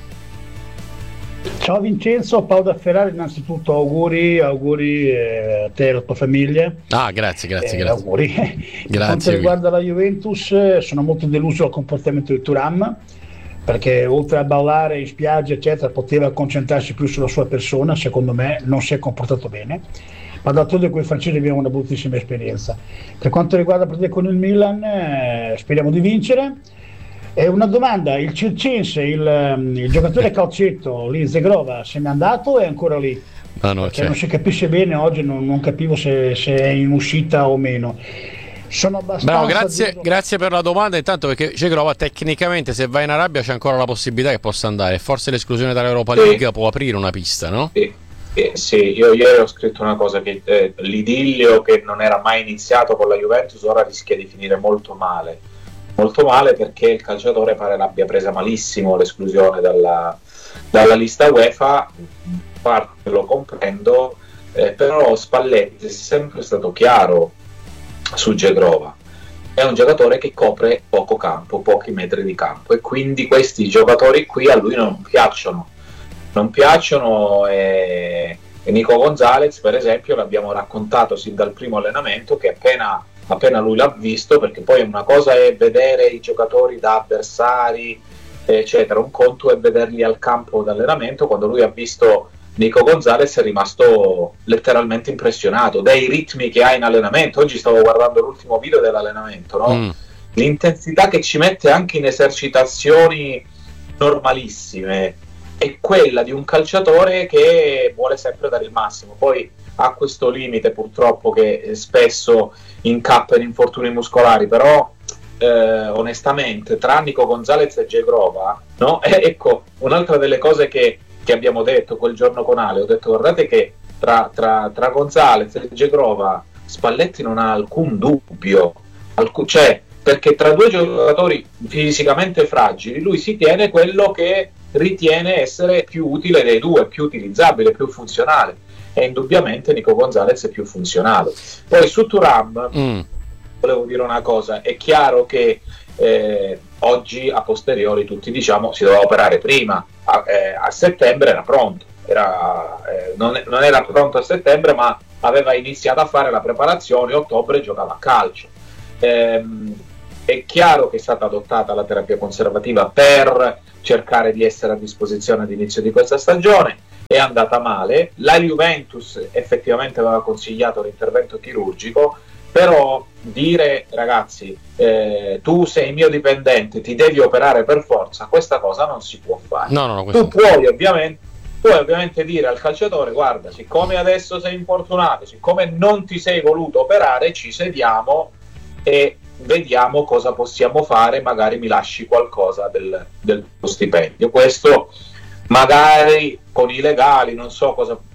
Ciao Vincenzo, Paolo da Ferrari, innanzitutto auguri a te e alla tua famiglia. Grazie. Auguri. Per quanto riguarda la Juventus, sono molto deluso dal comportamento di Thuram, perché oltre a ballare in spiaggia eccetera poteva concentrarsi più sulla sua persona. Secondo me non si è comportato bene, ma d'altronde con i francesi abbiamo una bruttissima esperienza. Per quanto riguarda la partita con il Milan, speriamo di vincere. Una domanda: il circense, il giocatore calcetto lì, Džegrova, se n'è andato o è ancora lì? Non si capisce bene, oggi non capivo se è in uscita o meno. Sono abbastanza grazie per la domanda intanto, perché Džegrova tecnicamente se va in Arabia c'è ancora la possibilità che possa andare, forse l'esclusione dall'Europa League può aprire una pista, no? Sì, io ieri ho scritto una cosa, che l'idillio che non era mai iniziato con la Juventus ora rischia di finire molto male, perché il calciatore pare l'abbia presa malissimo l'esclusione dalla lista UEFA. In parte lo comprendo, però Spalletti è sempre stato chiaro su Džegrova, è un giocatore che copre poco campo, pochi metri di campo, e quindi questi giocatori qui a lui non piacciono, e Nico Gonzalez per esempio l'abbiamo raccontato sin dal primo allenamento che appena lui l'ha visto, perché poi una cosa è vedere i giocatori da avversari eccetera, un conto è vederli al campo d'allenamento. Quando lui ha visto Nico Gonzalez è rimasto letteralmente impressionato dai ritmi che ha in allenamento. Oggi stavo guardando l'ultimo video dell'allenamento, no? L'intensità che ci mette anche in esercitazioni normalissime è quella di un calciatore che vuole sempre dare il massimo. Poi ha questo limite purtroppo che spesso incappa in infortuni muscolari, però onestamente tra Nico Gonzalez e Džegrova, no? Ecco, un'altra delle cose che abbiamo detto quel giorno con Ale, ho detto guardate che tra Gonzalez e Džegrova Spalletti non ha alcun dubbio, cioè, perché tra 2 giocatori fisicamente fragili lui si tiene quello che ritiene essere più utile dei 2, più utilizzabile, più funzionale, e indubbiamente Nico Gonzalez è più funzionale. Poi su Thuram volevo dire una cosa: è chiaro che oggi a posteriori tutti diciamo si doveva operare prima, a settembre era pronto, non era pronto a settembre, ma aveva iniziato a fare la preparazione, a ottobre giocava a calcio. È chiaro che è stata adottata la terapia conservativa per cercare di essere a disposizione all'inizio di questa stagione, è andata male, la Juventus effettivamente aveva consigliato l'intervento chirurgico, però dire ragazzi tu sei mio dipendente, ti devi operare per forza, questa cosa non si può fare. Tu puoi ovviamente dire al calciatore: guarda, siccome adesso sei infortunato, siccome non ti sei voluto operare, ci sediamo e vediamo cosa possiamo fare, magari mi lasci qualcosa del tuo stipendio. Questo magari con i legali, non so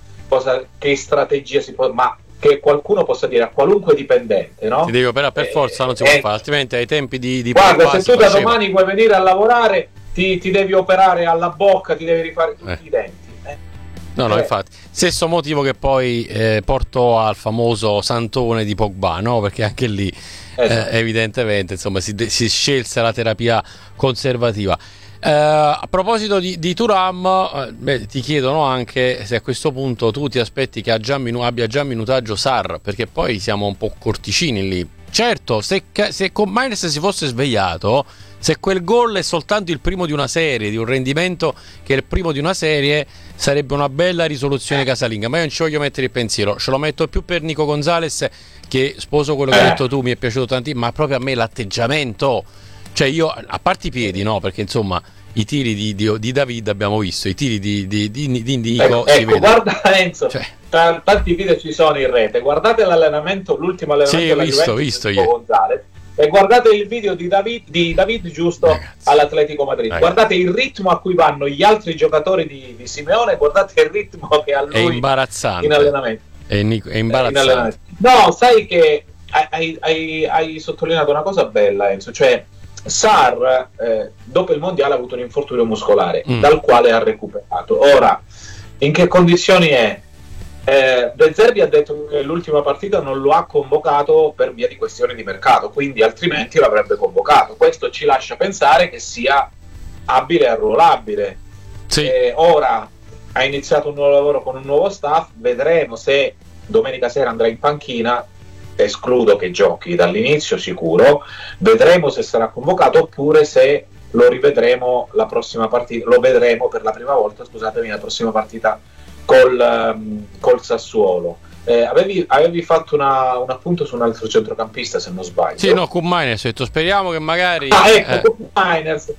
che strategia si può, ma che qualcuno possa dire a qualunque dipendente, no? Ti devi operare per forza, non si può fare, altrimenti ai tempi di guarda, se tu da domani vuoi venire a lavorare ti devi operare alla bocca, ti devi rifare tutti i denti. No, infatti, stesso motivo che poi portò al famoso santone di Pogba, no? Perché anche lì evidentemente insomma si scelse la terapia conservativa. A proposito di Thuram, ti chiedono anche se a questo punto tu ti aspetti che abbia già minutaggio Sarr, perché poi siamo un po' corticini lì. Certo, se Koopmeiners si fosse svegliato, se quel gol è soltanto il primo di una serie, di un rendimento che è il primo di una serie, sarebbe una bella risoluzione casalinga, ma io non ci voglio mettere il pensiero, ce lo metto più per Nico Gonzalez, che sposo quello che hai detto tu, mi è piaciuto tantissimo, ma proprio a me l'atteggiamento, cioè io, a parte i piedi, no, perché insomma i tiri di David abbiamo visto, i tiri di Nico si vede. Guarda Enzo, cioè, tanti video ci sono in rete, guardate l'ultimo allenamento della Juventus di Gonzalez, e guardate il video di David giusto, ragazzi, all'Atletico Madrid, ragazzi, guardate il ritmo a cui vanno gli altri giocatori di Simeone, guardate il ritmo che ha lui, è imbarazzante in allenamento, è imbarazzante. No, sai che hai sottolineato una cosa bella, Enzo, cioè Sarr dopo il mondiale ha avuto un infortunio muscolare dal quale ha recuperato. Ora, in che condizioni è? De Zerbi ha detto che l'ultima partita non lo ha convocato per via di questioni di mercato, quindi altrimenti l'avrebbe convocato. Questo ci lascia pensare che sia abile e arruolabile. Sì. Ora ha iniziato un nuovo lavoro con un nuovo staff, vedremo se domenica sera andrà in panchina, escludo che giochi dall'inizio sicuro, vedremo se sarà convocato oppure se lo rivedremo la prossima partita, lo vedremo per la prima volta, scusatemi, la prossima partita col Sassuolo. Avevi fatto un appunto su un altro centrocampista, se non sbaglio. Sì, no, Koopmeiners, ho detto speriamo che magari Koopmeiners.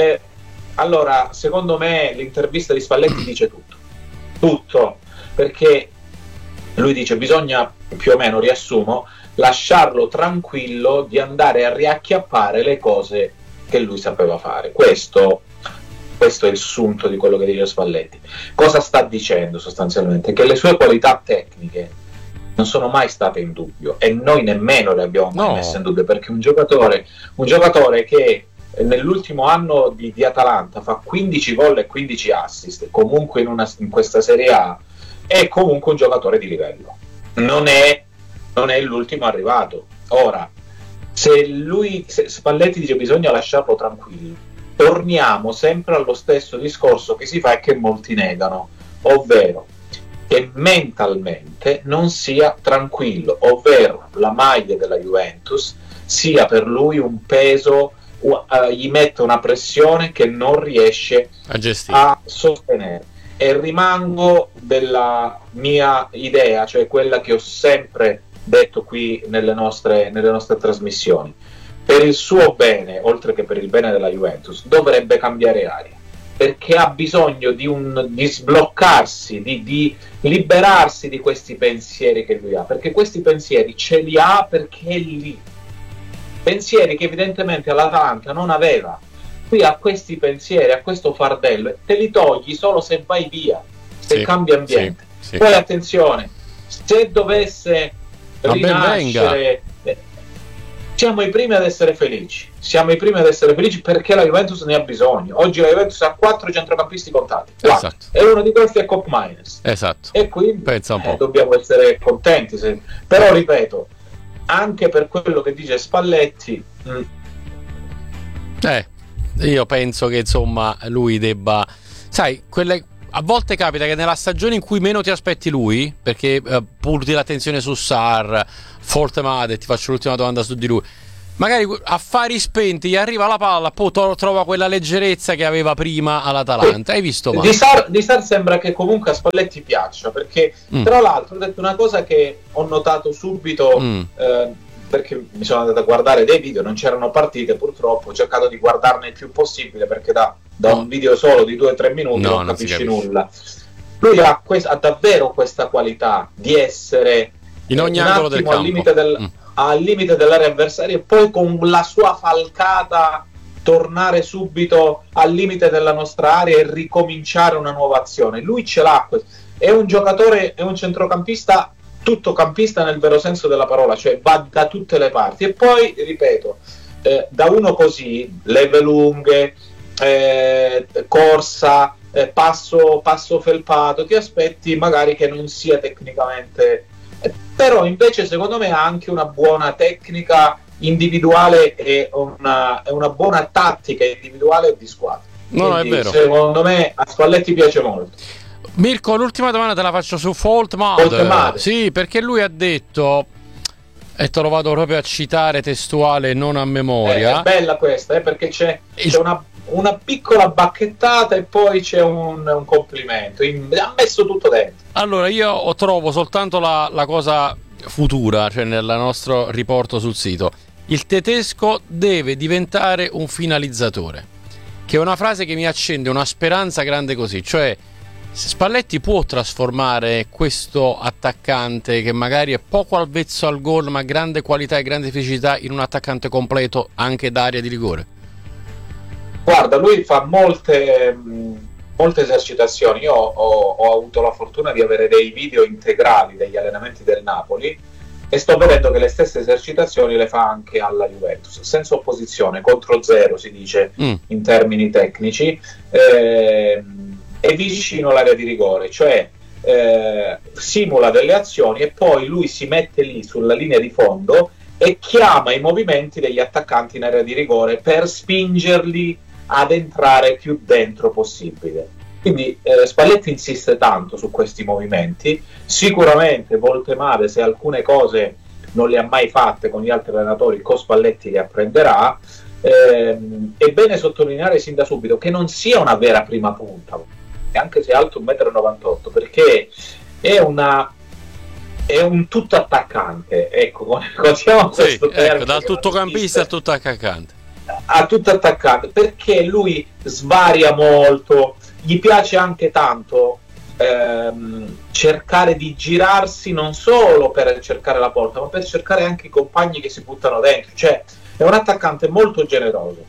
Allora, secondo me l'intervista di Spalletti dice tutto, perché lui dice bisogna, più o meno riassumo, lasciarlo tranquillo di andare a riacchiappare le cose che lui sapeva fare. Questo è il sunto di quello che dice Spalletti. Cosa sta dicendo sostanzialmente? Che le sue qualità tecniche non sono mai state in dubbio, e noi nemmeno le abbiamo mai messe in dubbio, perché un giocatore che nell'ultimo anno di Atalanta fa 15 gol e 15 assist comunque in questa Serie A, è comunque un giocatore di livello, non è l'ultimo arrivato. Ora, se Spalletti dice bisogna lasciarlo tranquillo, torniamo sempre allo stesso discorso che si fa e che molti negano, ovvero che mentalmente non sia tranquillo, ovvero la maglia della Juventus sia per lui un peso, gli mette una pressione che non riesce a sostenere. E rimango della mia idea, cioè quella che ho sempre detto qui nelle nostre trasmissioni: per il suo bene, oltre che per il bene della Juventus, dovrebbe cambiare aria, perché ha bisogno di sbloccarsi, di liberarsi di questi pensieri che lui ha, perché questi pensieri ce li ha perché è lì, pensieri che evidentemente all'Atalanta non aveva. Qui ha questi pensieri, a questo fardello, te li togli solo se vai via, se cambi ambiente. Sì. Poi attenzione, se dovesse rinascere, siamo i primi ad essere felici, perché la Juventus ne ha bisogno. Oggi la Juventus ha 4 centrocampisti contati, esatto, e uno di questi è Koopmeiners, esatto, e quindi pensa un po'. Dobbiamo essere contenti, però ripeto, anche per quello che dice Spalletti, io penso che insomma lui debba, sai, a volte capita che nella stagione in cui meno ti aspetti lui, perché punti l'attenzione su Sarr, Foltemade, ti faccio l'ultima domanda su di lui, magari affari spenti, gli arriva la palla, poi trova quella leggerezza che aveva prima all'Atalanta. Hai visto? Di Sarr sembra che comunque a Spalletti piaccia, perché tra l'altro ho detto una cosa che ho notato subito, perché mi sono andato a guardare dei video, non c'erano partite purtroppo, ho cercato di guardarne il più possibile, perché da un video solo di 2-3 minuti non capisci nulla. Lui ha davvero questa qualità di essere in ogni angolo del campo, al limite dell'area avversaria, e poi con la sua falcata tornare subito al limite della nostra area e ricominciare una nuova azione. Lui ce l'ha, è un giocatore, è un centrocampista tuttocampista nel vero senso della parola, cioè va da tutte le parti. E poi ripeto, da uno così, leve lunghe, corsa, passo felpato, ti aspetti magari che non sia tecnicamente, però invece secondo me ha anche una buona tecnica individuale e una buona tattica individuale di squadra. No, è vero. Secondo me a Spalletti piace molto. Mirko, l'ultima domanda te la faccio su Foltemade. Sì, perché lui ha detto, e te lo vado proprio a citare testuale, non a memoria. È bella questa, perché c'è una piccola bacchettata e poi c'è un complimento. Ha messo tutto dentro. Allora, io trovo soltanto la cosa futura, cioè nel nostro riporto sul sito. Il tedesco deve diventare un finalizzatore, che è una frase che mi accende una speranza grande così, cioè Spalletti può trasformare questo attaccante che magari è poco avvezzo al gol ma grande qualità e grande fisicità in un attaccante completo anche d'area di rigore? Guarda, lui fa molte esercitazioni. Io ho avuto la fortuna di avere dei video integrali degli allenamenti del Napoli e sto vedendo che le stesse esercitazioni le fa anche alla Juventus, senza opposizione, contro zero si dice in termini tecnici. È vicino all'area di rigore, cioè simula delle azioni e poi lui si mette lì sulla linea di fondo e chiama i movimenti degli attaccanti in area di rigore per spingerli ad entrare più dentro possibile. Quindi Spalletti insiste tanto su questi movimenti. Sicuramente Foltemade, se alcune cose non le ha mai fatte con gli altri allenatori, con Spalletti le apprenderà. È bene sottolineare sin da subito che non sia una vera prima punta, anche se è alto 1,98 m, perché è un tutto attaccante, ecco, questo termine, dal tuttocampista al tutto attaccante. A tutto attaccante, perché lui svaria molto, gli piace anche tanto cercare di girarsi non solo per cercare la porta, ma per cercare anche i compagni che si buttano dentro. Cioè è un attaccante molto generoso,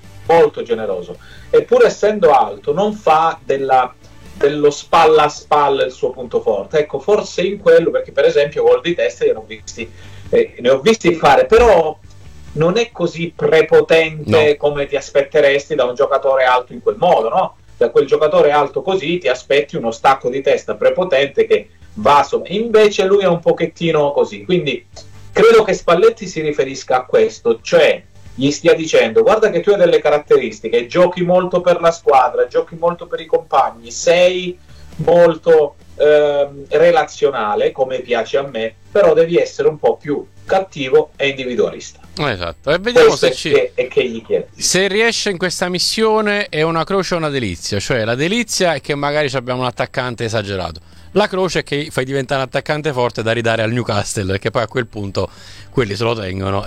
e pur essendo alto non fa dello spalla a spalla il suo punto forte. Ecco, forse in quello, perché per esempio gol di testa ne ho visti fare, però non è così prepotente come ti aspetteresti da un giocatore alto in quel modo, no? Da quel giocatore alto così ti aspetti uno stacco di testa prepotente che va invece lui è un pochettino così. Quindi credo che Spalletti si riferisca a questo, cioè gli stia dicendo: guarda che tu hai delle caratteristiche, giochi molto per la squadra, giochi molto per i compagni, sei molto relazionale come piace a me, però devi essere un po' più cattivo e individualista. Esatto, e vediamo se che gli chiede. Se riesce in questa missione. È una croce o una delizia? Cioè la delizia è che magari abbiamo un attaccante esagerato, la croce è che fai diventare un attaccante forte da ridare al Newcastle, perché poi a quel punto quelli se lo tengono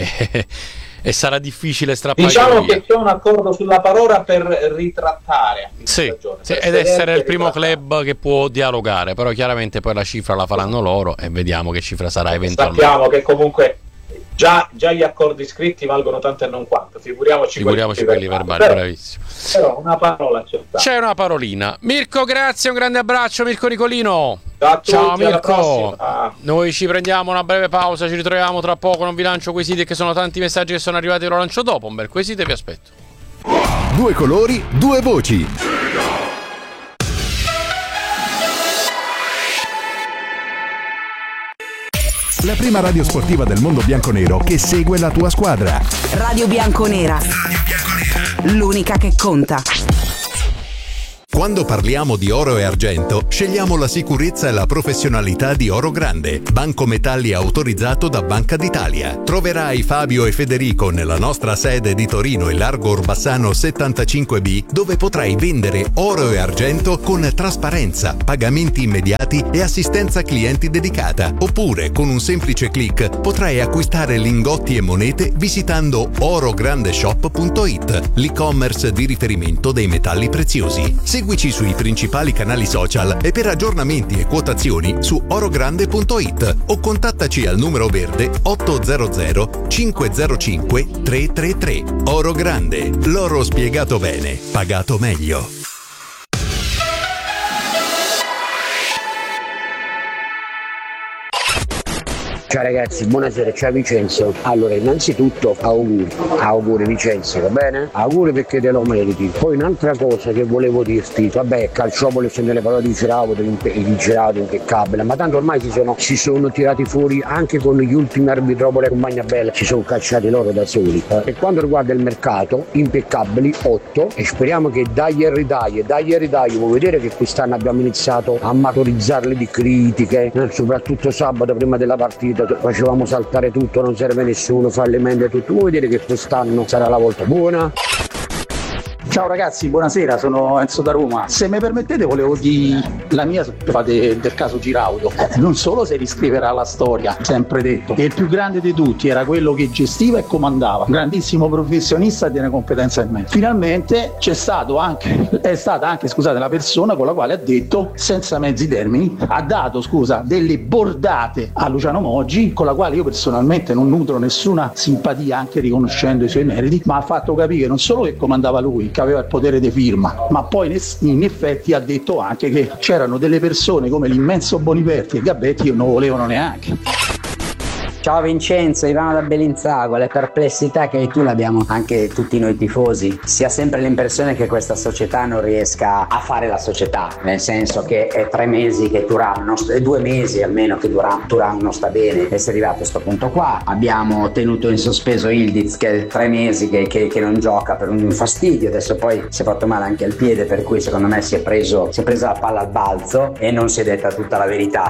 e sarà difficile strappare. Diciamo che c'è un accordo sulla parola per ritrattare stagione, ed essere il primo club che può dialogare, però chiaramente poi la cifra la faranno loro e vediamo che cifra sarà eventualmente. Sappiamo che comunque già gli accordi scritti valgono tanto e non quanto, figuriamoci quelli verbali. Bravissimo. Però una parola c'è una parolina. Mirko, grazie, un grande abbraccio, Mirko Nicolino. Ciao Mirko, noi ci prendiamo una breve pausa, ci ritroviamo tra poco, non vi lancio quei siti che sono tanti messaggi che sono arrivati, lo lancio dopo, un bel quesito e vi aspetto. Due colori, due voci. La prima radio sportiva del mondo bianconero che segue la tua squadra. Radio Bianconera. L'unica che conta. Quando parliamo di oro e argento, scegliamo la sicurezza e la professionalità di Oro Grande, banco metalli autorizzato da Banca d'Italia. Troverai Fabio e Federico nella nostra sede di Torino in Largo Orbassano 75B, dove potrai vendere oro e argento con trasparenza, pagamenti immediati e assistenza clienti dedicata. Oppure, con un semplice click, potrai acquistare lingotti e monete visitando orograndeshop.it, l'e-commerce di riferimento dei metalli preziosi. Seguici sui principali canali social e per aggiornamenti e quotazioni su orogrande.it o contattaci al numero verde 800 505 333. Oro Grande, l'oro spiegato bene, pagato meglio. Ciao ragazzi, buonasera, ciao Vincenzo. Allora, innanzitutto auguri Vincenzo, va bene? Auguri perché te lo meriti. Poi un'altra cosa che volevo dirti, vabbè, Calciopoli sono delle parole di Giraudo impeccabile, ma tanto ormai si sono tirati fuori anche con gli ultimi arbitropoli e compagnia bella, si sono cacciati loro da soli. Per quanto riguarda il mercato, impeccabili 8 e speriamo che dai e ridai, vuoi vedere che quest'anno abbiamo iniziato a maturizzarli di critiche, soprattutto sabato prima della partita facevamo saltare tutto, non serve nessuno, fallimento e tutto. Vuoi vedere che quest'anno sarà la volta buona? Ciao ragazzi, buonasera, sono Enzo da Roma. Se mi permettete volevo dire la mia del caso Giraudo. Non solo si riscriverà la storia, sempre detto, che il più grande di tutti era quello che gestiva e comandava, un grandissimo professionista di una competenza immensa. Finalmente è stata anche la persona con la quale ha detto, senza mezzi termini, ha dato delle bordate a Luciano Moggi, con la quale io personalmente non nutro nessuna simpatia, anche riconoscendo i suoi meriti, ma ha fatto capire non solo che comandava lui, che aveva il potere di firma, ma poi in effetti ha detto anche che c'erano delle persone come l'immenso Boniperti e Gabetti che non volevano neanche. Ciao Vincenzo, Ivano da Bellinzago. Le perplessità che hai tu l'abbiamo anche tutti noi tifosi. Si ha sempre l'impressione che questa società non riesca a fare la società, nel senso che è 3 mesi che Thuram, è 2 mesi almeno che Thuram non sta bene e si è arrivato a questo punto qua. Abbiamo tenuto in sospeso Ildiz che è 3 mesi che non gioca per un fastidio, adesso poi si è fatto male anche al piede, per cui secondo me si è presa la palla al balzo e non si è detta tutta la verità.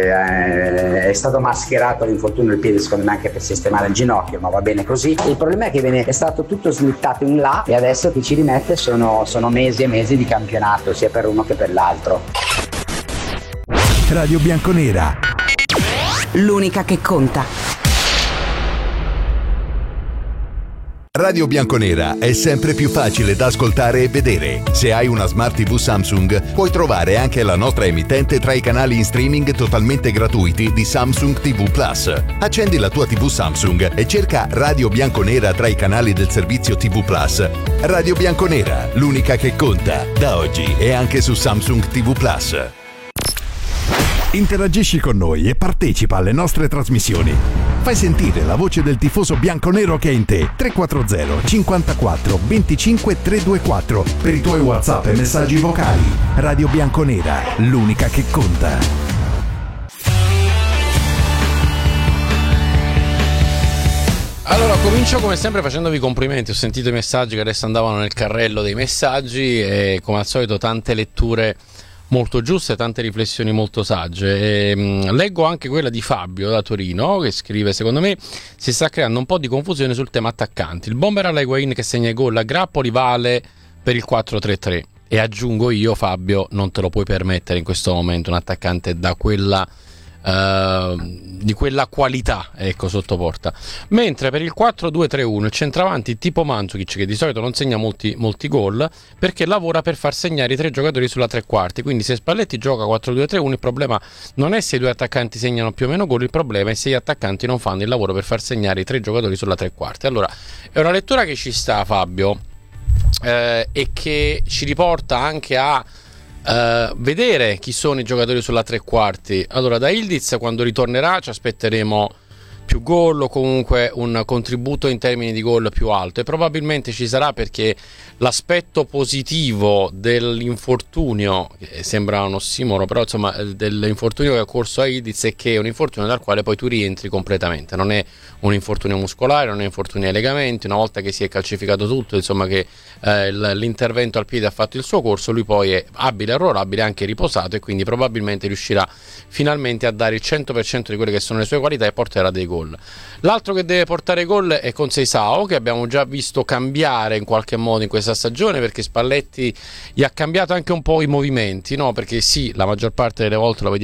È stato mascherato l'infortunio del piede, secondo me anche per sistemare il ginocchio, ma va bene così. Il problema è che è stato tutto slittato in là e adesso chi ci rimette sono mesi e mesi di campionato, sia per uno che per l'altro. Radio Bianconera, l'unica che conta. Radio Bianconera è sempre più facile da ascoltare e vedere. Se hai una Smart TV Samsung, puoi trovare anche la nostra emittente tra i canali in streaming totalmente gratuiti di Samsung TV Plus. Accendi la tua TV Samsung e cerca Radio Bianconera tra i canali del servizio TV Plus. Radio Bianconera, l'unica che conta, da oggi e anche su Samsung TV Plus. Interagisci con noi e partecipa alle nostre trasmissioni. Fai sentire la voce del tifoso bianconero che è in te. 340 54 25 324 per i tuoi WhatsApp e messaggi vocali. Radio Bianconera, l'unica che conta. Allora, comincio come sempre facendovi complimenti. Ho sentito i messaggi che adesso andavano nel carrello dei messaggi e come al solito tante letture molto giuste, tante riflessioni molto sagge. Leggo anche quella di Fabio da Torino che scrive: secondo me si sta creando un po' di confusione sul tema attaccanti. Il bomber alla Higuain che segna i gol a grappoli vale per il 4-3-3 e aggiungo io, Fabio, non te lo puoi permettere in questo momento un attaccante da quella di quella qualità, ecco, sotto porta. Mentre per il 4-2-3-1 il centravanti tipo Mandzukic, che di solito non segna molti gol perché lavora per far segnare i 3 giocatori sulla 3/4, quindi se Spalletti gioca 4-2-3-1 il problema non è se i 2 attaccanti segnano più o meno gol, il problema è se gli attaccanti non fanno il lavoro per far segnare i 3 giocatori sulla 3/4. Allora è una lettura che ci sta, Fabio, e che ci riporta anche a vedere chi sono i giocatori sulla 3/4. Allora, da Ildiz, quando ritornerà, ci aspetteremo più gol o comunque un contributo in termini di gol più alto, e probabilmente ci sarà, perché l'aspetto positivo dell'infortunio, che sembra un ossimoro, però insomma dell'infortunio che ha corso a Ildiz è che è un infortunio dal quale poi tu rientri completamente, non è un infortunio muscolare, non è un infortunio ai legamenti. Una volta che si è calcificato tutto, insomma che l'intervento al piede ha fatto il suo corso, lui poi è abile, arruolabile, anche riposato, e quindi probabilmente riuscirà finalmente a dare il 100% di quelle che sono le sue qualità e porterà dei gol. L'altro che deve portare gol è Conceição, che abbiamo già visto cambiare in qualche modo in questa stagione, perché Spalletti gli ha cambiato anche un po' i movimenti, no? Perché sì, la maggior parte delle volte lo vediamo